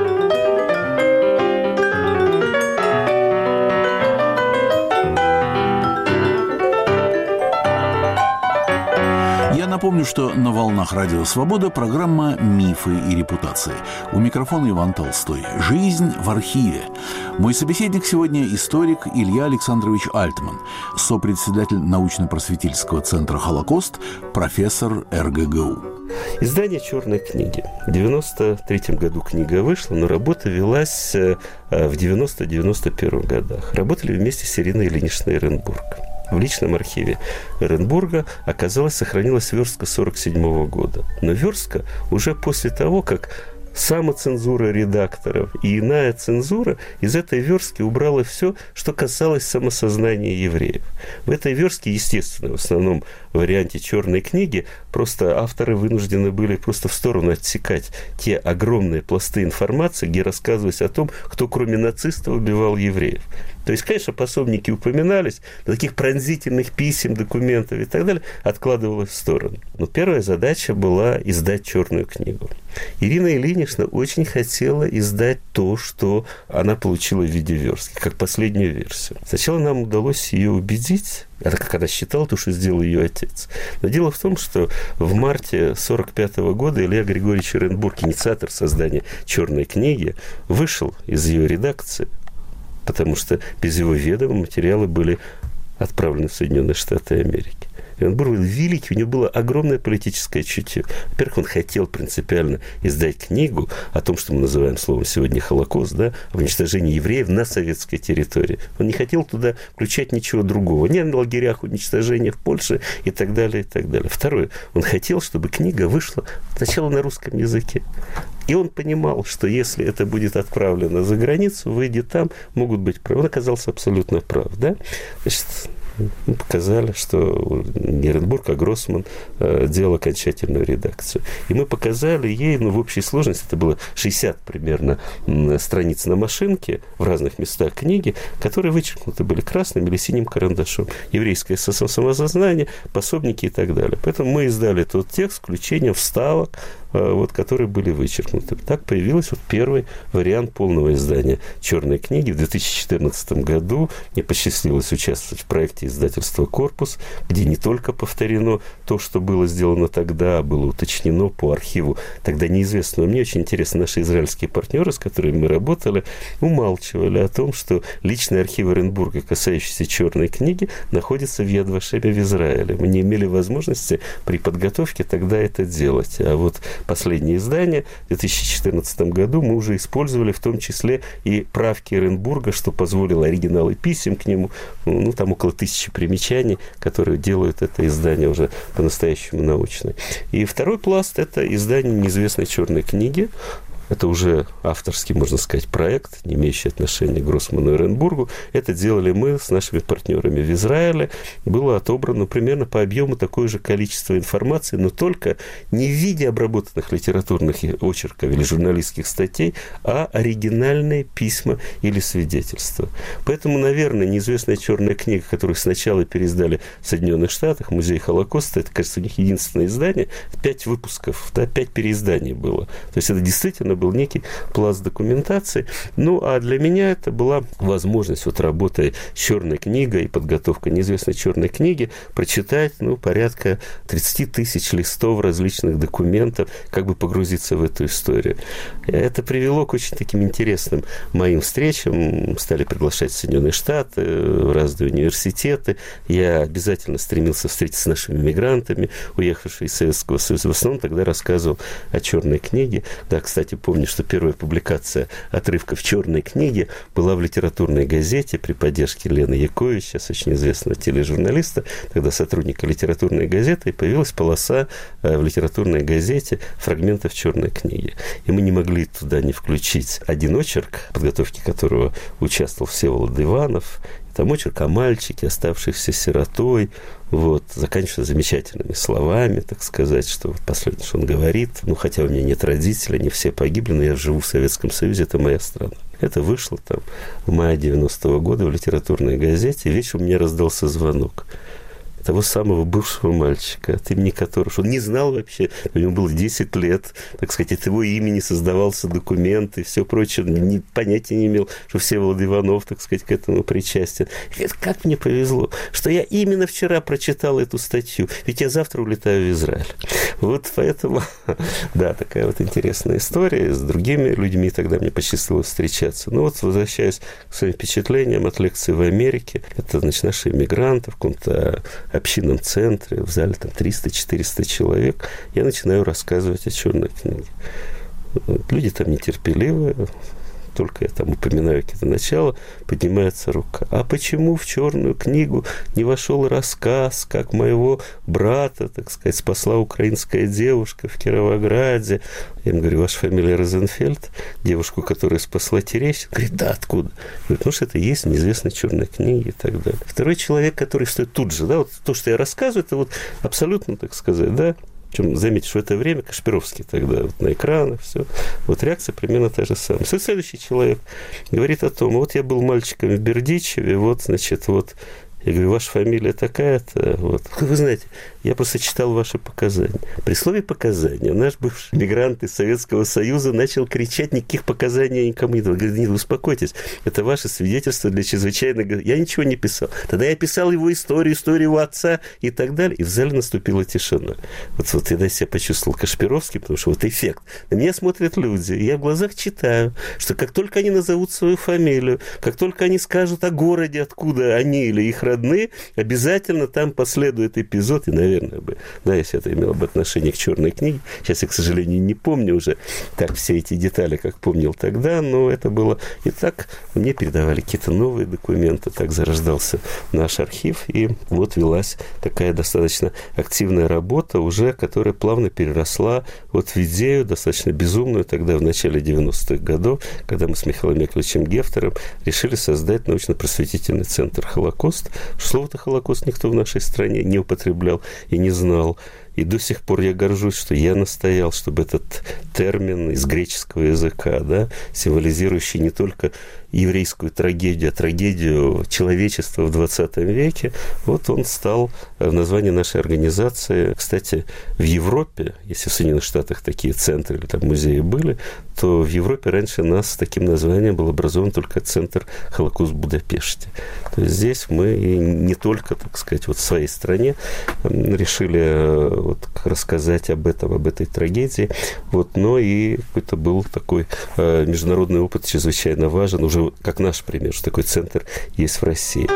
Напомню, что на волнах Радио Свобода программа «Мифы и репутации». У микрофона Иван Толстой. Жизнь в архиве. Мой собеседник сегодня историк Илья Александрович Альтман, сопредседатель научно-просветительского центра «Холокост», профессор эр гэ гэ у. Издание «Черной книги». В девяносто третьем году книга вышла, но работа велась в девяносто-девяносто первом годах. Работали вместе с Ириной Ильиничной Эренбург. В личном архиве Эренбурга оказалось, сохранилась верстка сорок седьмого года. Но верстка уже после того, как самоцензура редакторов и иная цензура из этой верстки убрала все, что касалось самосознания евреев. В этой верстке, естественно, в основном варианте «Черной книги», просто авторы вынуждены были просто в сторону отсекать те огромные пласты информации, где рассказывалось о том, кто кроме нацистов убивал евреев. То есть, конечно, пособники упоминались, но таких пронзительных писем, документов и так далее откладывалось в сторону. Но первая задача была издать «Черную книгу». Ирина Ильинична очень хотела издать то, что она получила в виде верстки, как последнюю версию. Сначала нам удалось ее убедить, это как она считала, то, что сделал ее отец. Но дело в том, что в марте сорок пятого года Илья Григорьевич Эренбург, инициатор создания «Черной книги», вышел из ее редакции, потому что без его ведома материалы были отправлены в Соединенные Штаты Америки. Эренбург был великий, у него было огромное политическое чутье. Во-первых, он хотел принципиально издать книгу о том, что мы называем словом сегодня Холокост, да, об уничтожении евреев на советской территории. Он не хотел туда включать ничего другого. Ни о лагерях уничтожения в Польше и так далее, и так далее. Второе, он хотел, чтобы книга вышла сначала на русском языке. И он понимал, что если это будет отправлено за границу, выйдет там, могут быть правы. Он оказался абсолютно прав, да? Значит, мы показали, что не Эренбург, а Гроссман э, делал окончательную редакцию. И мы показали ей, ну, в общей сложности, это было шестьдесят примерно страниц на машинке в разных местах книги, которые вычеркнуты были красным или синим карандашом. Еврейское самосознание, пособники и так далее. Поэтому мы издали тот текст с включением вставок, э, вот, которые были вычеркнуты. Так появился вот первый вариант полного издания «Черной книги». В две тысячи четырнадцатом году мне посчастливилось участвовать в проекте издательства «Корпус», где не только повторено то, что было сделано тогда, было уточнено по архиву тогда неизвестного. Мне очень интересно, наши израильские партнеры, с которыми мы работали, умалчивали о том, что личный архив Эренбурга, касающийся «Черной книги», находится в Яд Вашеме в Израиле. Мы не имели возможности при подготовке тогда это делать. А вот последнее издание в две тысячи четырнадцатом году мы уже использовали в том числе и правки Эренбурга, что позволило оригиналы писем к нему, ну, там около тысячи примечаний, которые делают это издание уже по-настоящему научное. И второй пласт – это издание неизвестной черной книги. Это уже авторский, можно сказать, проект, не имеющий отношения к Гроссману и Эренбургу. Это делали мы с нашими партнерами в Израиле. Было отобрано примерно по объему такое же количество информации, но только не в виде обработанных литературных очерков или журналистских статей, а оригинальные письма или свидетельства. Поэтому, наверное, неизвестная черная книга, которую сначала переиздали в Соединенных Штатах, Музей Холокоста, это, кажется, у них единственное издание, пять выпусков, да, пять переизданий было. То есть это действительно был некий пласт документации. Ну, а для меня это была возможность, вот работая с черной книгой и подготовкой неизвестной черной книги, прочитать, ну, порядка тридцать тысяч листов различных документов, как бы погрузиться в эту историю. Это привело к очень таким интересным моим встречам. Стали приглашать в Соединенные Штаты, в разные университеты. Я обязательно стремился встретиться с нашими мигрантами, уехавшими из Советского Союза. В основном тогда рассказывал о черной книге. Да, кстати, помню, что первая публикация отрывков «Черной книги» была в литературной газете при поддержке Лены Якович, сейчас очень известного тележурналиста, тогда сотрудника литературной газеты, и появилась полоса в литературной газете фрагментов «Черной книги». И мы не могли туда не включить один очерк, в подготовке которого участвовал Всеволод Иванов. Там очерк о мальчике, оставшийся сиротой, вот, заканчивая замечательными словами, так сказать, что последнее, что он говорит, ну, хотя у меня нет родителей, они все погибли, но я живу в Советском Союзе, это моя страна. Это вышло там в мае девяностого года в литературной газете, и вечером у меня раздался звонок того самого бывшего мальчика, от имени которого он не знал вообще, у него было десять лет, так сказать, от его имени создавался документ и все прочее, ни, понятия не имел, что Всеволод Иванов, так сказать, к этому причастен. И говорит, как мне повезло, что я именно вчера прочитал эту статью, ведь я завтра улетаю в Израиль. Вот поэтому, да, такая вот интересная история. С другими людьми тогда мне посчастливилось встречаться. Ну вот, возвращаясь к своим впечатлениям от лекции в Америке, это, значит, наши иммигранты в каком-то общинном центре, в зале там триста-четыреста человек, я начинаю рассказывать о черной книге. Люди там нетерпеливые, только я там упоминаю какие-то начала, поднимается рука. А почему в черную книгу не вошел рассказ, как моего брата, так сказать, спасла украинская девушка в Кировограде? Я ему говорю, ваша фамилия Розенфельд, девушку, которая спасла Терещенко? Говорит, да, откуда? Говорит, ну, что это есть в неизвестной черной книге и так далее. Второй человек, который стоит тут же, да, вот то, что я рассказываю, это вот абсолютно, так сказать, да. Причем, заметьте, что в это время Кашпировский тогда вот на экранах, все. Вот реакция примерно та же самая. Следующий человек говорит о том, вот я был мальчиком в Бердичеве, вот, значит, вот, я говорю, ваша фамилия такая-то, вот. Вы знаете, я просто читал ваши показания. При слове «показания» наш бывший мигрант из Советского Союза начал кричать, никаких показаний я никому не дал. Говорит, нет, успокойтесь, это ваше свидетельство для чрезвычайного... Я ничего не писал. Тогда я писал его историю, историю его отца и так далее. И в зале наступила тишина. Вот, вот я себя почувствовал Кашпировский, потому что вот эффект. На меня смотрят люди, и я в глазах читаю, что как только они назовут свою фамилию, как только они скажут о городе, откуда они или их родители, родные, обязательно там последует эпизод, и, наверное, бы, да, если это имело бы отношение к «Черной книге». Сейчас я, к сожалению, не помню уже так все эти детали, как помнил тогда, но это было... И так мне передавали какие-то новые документы, так зарождался наш архив, и вот велась такая достаточно активная работа уже, которая плавно переросла вот в идею достаточно безумную тогда, в начале девяностых годов, когда мы с Михаилом Яковлевичем Гефтером решили создать научно-просветительный центр «Холокост». Слово-то «Холокост» никто в нашей стране не употреблял и не знал. И до сих пор я горжусь, что я настоял, чтобы этот термин из греческого языка, да, символизирующий не только еврейскую трагедию, а трагедию человечества в двадцатом веке, вот он стал в названии нашей организации. Кстати, в Европе, если в Соединенных Штатах такие центры или там музеи были, то в Европе раньше нас с таким названием был образован только центр «Холокост в Будапеште». То есть здесь мы и не только, так сказать, вот в своей стране решили вот рассказать об этом, об этой трагедии, вот, но и какой-то был такой э, международный опыт чрезвычайно важен, уже как наш пример, что такой центр есть в России.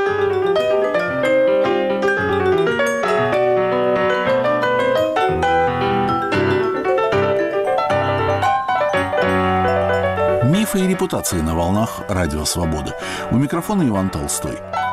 Мифы и репутации на волнах Радио Свобода. У микрофона Иван Толстой.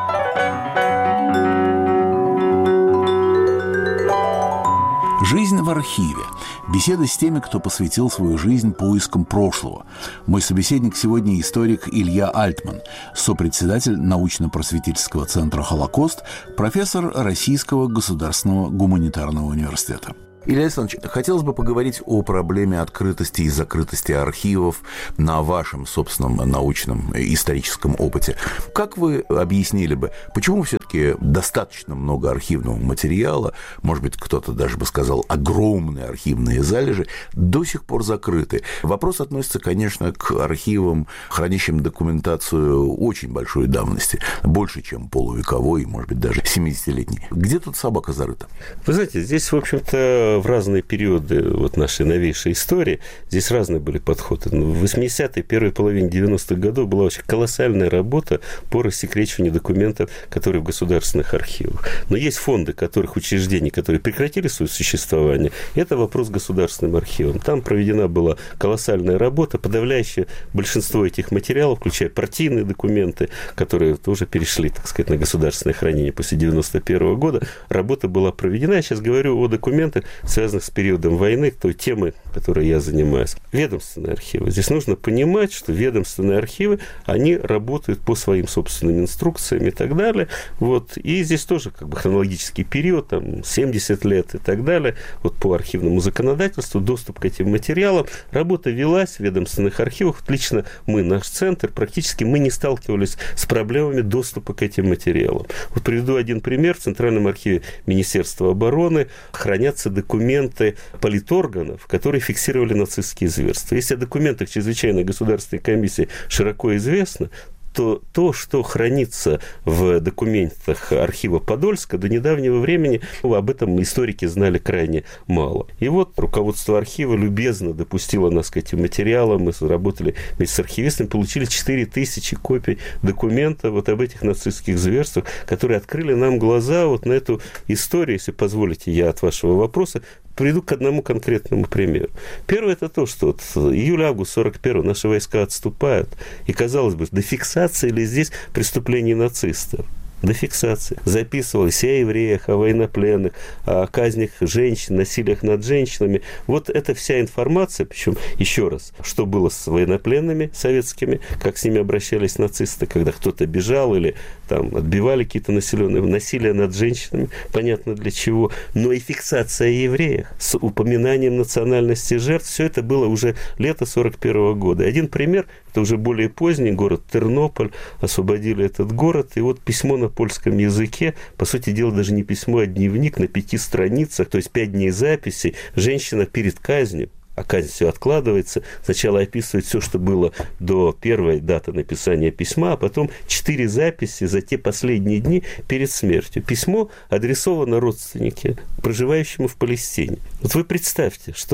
Жизнь в архиве. Беседа с теми, кто посвятил свою жизнь поискам прошлого. Мой собеседник сегодня историк Илья Альтман, сопредседатель научно-просветительского центра «Холокост», профессор Российского государственного гуманитарного университета. Илья Александрович, хотелось бы поговорить о проблеме открытости и закрытости архивов на вашем собственном научном историческом опыте. Как вы объяснили бы, почему все-таки достаточно много архивного материала, может быть, кто-то даже бы сказал, огромные архивные залежи, до сих пор закрыты? Вопрос относится, конечно, к архивам, хранящим документацию очень большой давности, больше, чем полувековой, может быть, даже семидесятилетней. Где тут собака зарыта? Вы знаете, здесь, в общем-то, в разные периоды вот нашей новейшей истории здесь разные были подходы. В восьмидесятые, первой половине девяностых годов была очень колоссальная работа по рассекречиванию документов, которые в государственных архивах. Но есть фонды, которых учреждений, которые прекратили свое существование. Это вопрос государственным архивам. Там проведена была колоссальная работа. Подавляющее большинство этих материалов, включая партийные документы, которые тоже перешли, так сказать, на государственное хранение после девяносто первого года, работа была проведена. Я сейчас говорю о документах, связанных с периодом войны, той темы, которой я занимаюсь. Ведомственные архивы. Здесь нужно понимать, что ведомственные архивы, они работают по своим собственным инструкциям и так далее. Вот. И здесь тоже как бы хронологический период, там, семьдесят лет и так далее. Вот по архивному законодательству доступ к этим материалам. Работа велась в ведомственных архивах. Лично мы, наш центр, практически мы не сталкивались с проблемами доступа к этим материалам. Вот приведу один пример. В Центральном архиве Министерства обороны хранятся документы документы политорганов, которые фиксировали нацистские зверства. Если о документах чрезвычайной государственной комиссии широко известно, то то, что хранится в документах архива Подольска, до недавнего времени об этом историки знали крайне мало. И вот руководство архива любезно допустило нас к этим материалам. Мы работали вместе с архивистами, получили четыре тысячи копий документов вот об этих нацистских зверствах, которые открыли нам глаза вот на эту историю. Если позволите, я от вашего вопроса приведу к одному конкретному примеру. Первое – это то, что вот июль-август сорок первого наши войска отступают, и, казалось бы, до фиксации ли здесь преступлений нацистов? До фиксации. Записывалось и о евреях, о военнопленных, о казнях женщин, насилиях над женщинами. Вот эта вся информация, причем, еще раз, что было с военнопленными советскими, как с ними обращались нацисты, когда кто-то бежал или там отбивали какие-то населенные, насилие над женщинами, понятно для чего, но и фиксация о евреях с упоминанием национальности жертв, все это было уже лето сорок первого года. Один пример, это уже более поздний город Тернополь, освободили этот город, и вот письмо на польском языке, по сути дела, даже не письмо, а дневник на пяти страницах, то есть пять дней записей, женщина перед казнью, а казнь все откладывается, сначала описывает все, что было до первой даты написания письма, а потом четыре записи за те последние дни перед смертью. Письмо адресовано родственнике, проживающему в Палестине. Вот вы представьте, что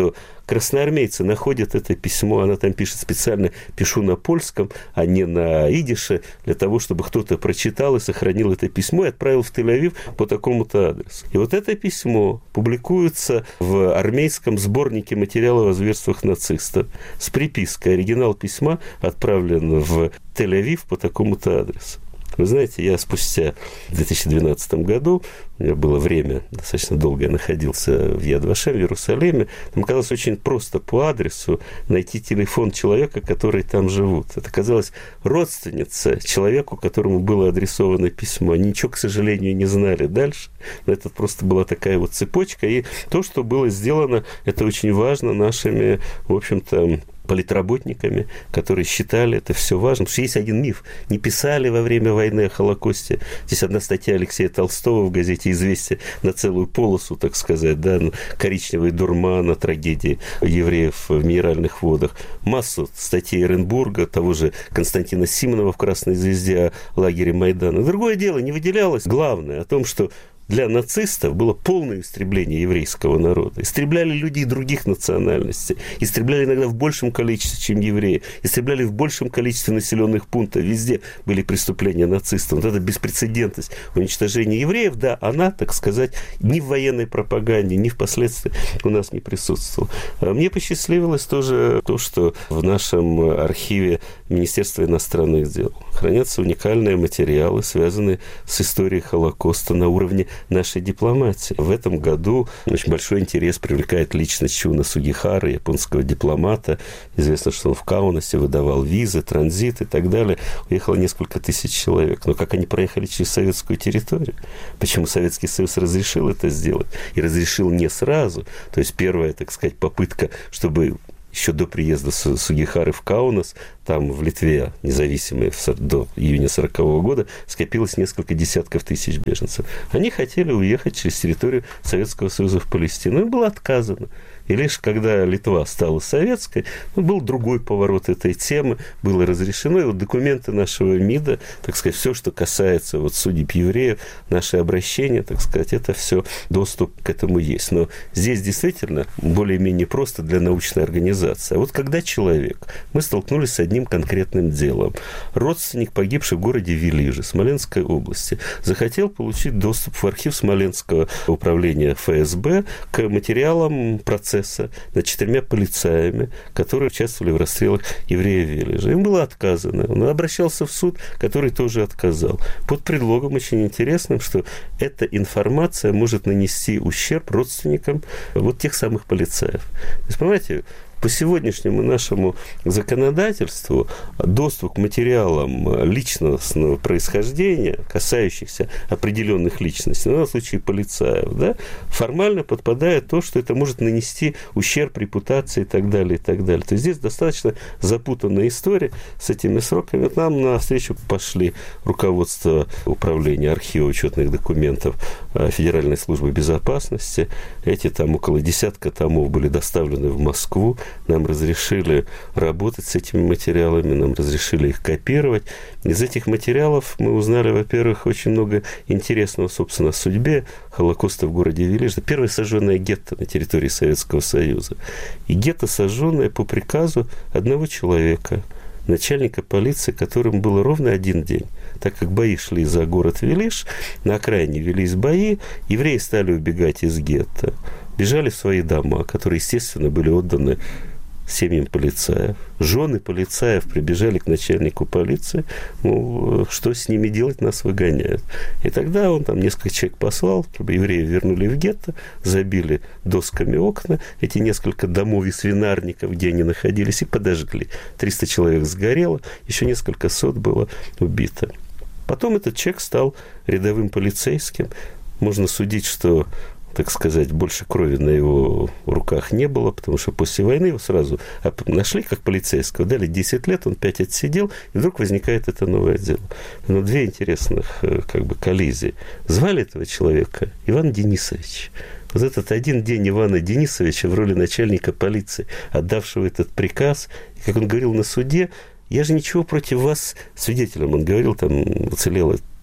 красноармейцы находят это письмо, она там пишет специально, пишу на польском, а не на идише, для того, чтобы кто-то прочитал и сохранил это письмо и отправил в Тель-Авив по такому-то адресу. И вот это письмо публикуется в армейском сборнике материалов о зверствах нацистов с припиской. Оригинал письма отправлен в Тель-Авив по такому-то адресу. Вы знаете, я спустя в две тысячи двенадцатом году, у меня было время, достаточно долго я находился в Яд Вашем, в Иерусалиме, там оказалось очень просто по адресу найти телефон человека, который там живут. Это оказалась родственница человеку, которому было адресовано письмо. Они ничего, к сожалению, не знали дальше, но это просто была такая вот цепочка. И то, что было сделано, это очень важно нашими, в общем-то, политработниками, которые считали это все важным. Потому что есть один миф. Не писали во время войны о Холокосте. Здесь одна статья Алексея Толстого в газете «Известия» на целую полосу, так сказать, да, коричневый дурман о трагедии евреев в Минеральных водах. Массу статей Эренбурга, того же Константина Симонова в «Красной звезде» о лагере Майдана. Другое дело, не выделялось главное о том, что для нацистов было полное истребление еврейского народа. Истребляли людей других национальностей. Истребляли иногда в большем количестве, чем евреи. Истребляли в большем количестве населенных пунктов. Везде были преступления нацистов. Вот эта беспрецедентность уничтожения евреев, да, она, так сказать, ни в военной пропаганде, ни впоследствии у нас не присутствовала. Мне посчастливилось тоже то, что в нашем архиве Министерства иностранных дел хранятся уникальные материалы, связанные с историей Холокоста на уровне нашей дипломатии. В этом году очень большой интерес привлекает личность Чуна Сугихары, японского дипломата. Известно, что он в Каунасе выдавал визы, транзит и так далее. Уехало несколько тысяч человек. Но как они проехали через советскую территорию? Почему Советский Союз разрешил это сделать? И разрешил не сразу. То есть первая, так сказать, попытка, чтобы еще до приезда Сугихары в Каунас, там в Литве, независимой до июня сорокового года, скопилось несколько десятков тысяч беженцев. Они хотели уехать через территорию Советского Союза в Палестину. Им было отказано. И лишь когда Литва стала советской, ну, был другой поворот этой темы, было разрешено. И вот документы нашего МИДа, так сказать, все, что касается вот судеб евреев, наши обращения, так сказать, это все, доступ к этому есть. Но здесь действительно более-менее просто для научной организации. А вот когда человек, мы столкнулись с одним конкретным делом. Родственник, погибший в городе Велиже, Смоленской области, захотел получить доступ в архив Смоленского управления эф эс бэ к материалам процесса над четырьмя полицаями, которые участвовали в расстрелах евреев в Велиже. Им было отказано. Он обращался в суд, который тоже отказал. Под предлогом очень интересным, что эта информация может нанести ущерб родственникам вот тех самых полицаев. То есть, понимаете, по сегодняшнему нашему законодательству доступ к материалам личностного происхождения, касающихся определенных личностей, ну, в случае полицаев, да, формально подпадает то, что это может нанести ущерб репутации и так далее, и так далее. То есть здесь достаточно запутанная история с этими сроками. Вот нам навстречу пошли руководство управления архива учетных документов Федеральной службы безопасности. Эти там около десятка томов были доставлены в Москву. Нам разрешили работать с этими материалами, нам разрешили их копировать. Из этих материалов мы узнали, во-первых, очень много интересного, собственно, о судьбе Холокоста в городе Велиж. Это первое сожженное гетто на территории Советского Союза. И гетто, сожженное по приказу одного человека, начальника полиции, которому было ровно один день. Так как бои шли за город Велиж, на окраине велись бои, евреи стали убегать из гетто. Бежали в свои дома, которые, естественно, были отданы семьям полицаев. Жены полицаев прибежали к начальнику полиции, мол, что с ними делать, нас выгоняют. И тогда он там несколько человек послал, чтобы евреев вернули в гетто, забили досками окна, эти несколько домов и свинарников, где они находились, и подожгли. триста человек сгорело, еще несколько сот было убито. Потом этот человек стал рядовым полицейским. Можно судить, что, так сказать, больше крови на его руках не было, потому что после войны его сразу нашли как полицейского, дали десять лет, он пять отсидел, и вдруг возникает это новое дело. Но две интересных как бы коллизии. Звали этого человека Иван Денисович. Вот этот один день Ивана Денисовича в роли начальника полиции, отдавшего этот приказ, и, как он говорил на суде, я же ничего против вас, свидетелем, он говорил, там уцелело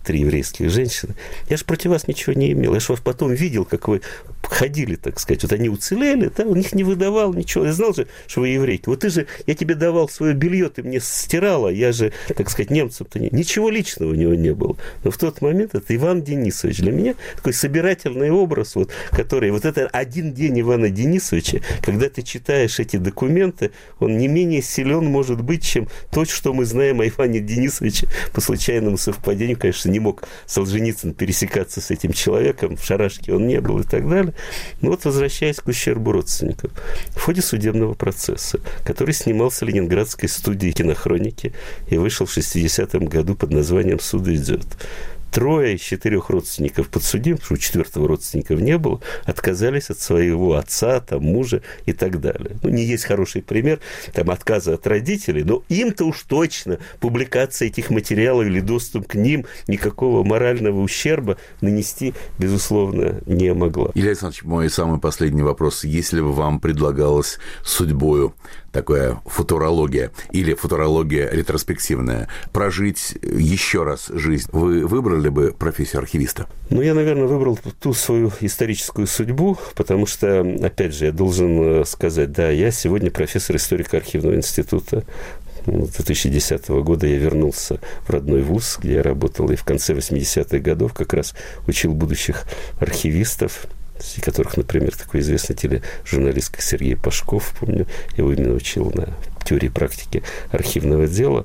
три еврейских женщины. Я же против вас ничего не имел. Я же вас потом видел, как вы ходили, так сказать. Вот они уцелели, да, у них не выдавал ничего. Я знал же, что вы еврейки. Вот ты же, я тебе давал свое белье, ты мне стирала, я же, так сказать, немцам-то не... Ничего личного у него не было. Но в тот момент это Иван Денисович. Для меня такой собирательный образ, вот, который... Вот это один день Ивана Денисовича, когда ты читаешь эти документы, он не менее силен может быть, чем то, что мы знаем о Иване Денисовиче. По случайному совпадению, конечно, не мог Солженицын пересекаться с этим человеком, в шарашке он не был и так далее. Но вот, возвращаясь к ущербу родственников, в ходе судебного процесса, который снимался в Ленинградской студии кинохроники и вышел в шестидесятом году под названием «Суд идет», трое из четырех родственников подсудимых, потому что у четвертого родственников не было, отказались от своего отца, там, мужа и так далее. Ну, не есть хороший пример там, отказа от родителей, но им-то уж точно публикация этих материалов или доступ к ним никакого морального ущерба нанести, безусловно, не могла. Илья Александрович, мой самый последний вопрос. Если бы вам предлагалось судьбою такая футурология или футурология ретроспективная, прожить еще раз жизнь, вы выбрали бы профессию архивиста? Ну, я, наверное, выбрал ту свою историческую судьбу, потому что, опять же, я должен сказать, да, я сегодня профессор историко-архивного института. С две тысячи десятого года я вернулся в родной вуз, где я работал, и в конце восьмидесятых годов как раз учил будущих архивистов, среди которых, например, такой известный тележурналист, как Сергей Пашков, помню, я его именно учил на теории практики архивного дела.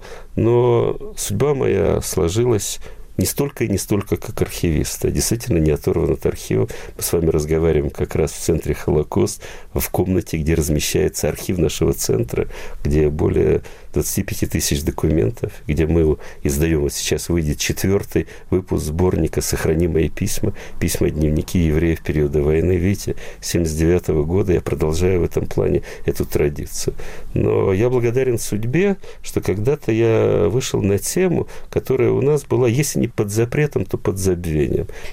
Но судьба моя сложилась не столько и не столько как архивиста. Действительно, не оторван от архива. Мы с вами разговариваем как раз в центре «Холокост», в комнате, где размещается архив нашего центра, где более двадцать пять тысяч документов, где мы издаем, вот сейчас выйдет четвертый выпуск сборника «Сохрани мои письма», письма-дневники евреев периода войны. Видите, с семьдесят девятого года я продолжаю в этом плане эту традицию. Но я благодарен судьбе, что когда-то я вышел на тему, которая у нас была, если не под запретом, то под забвением.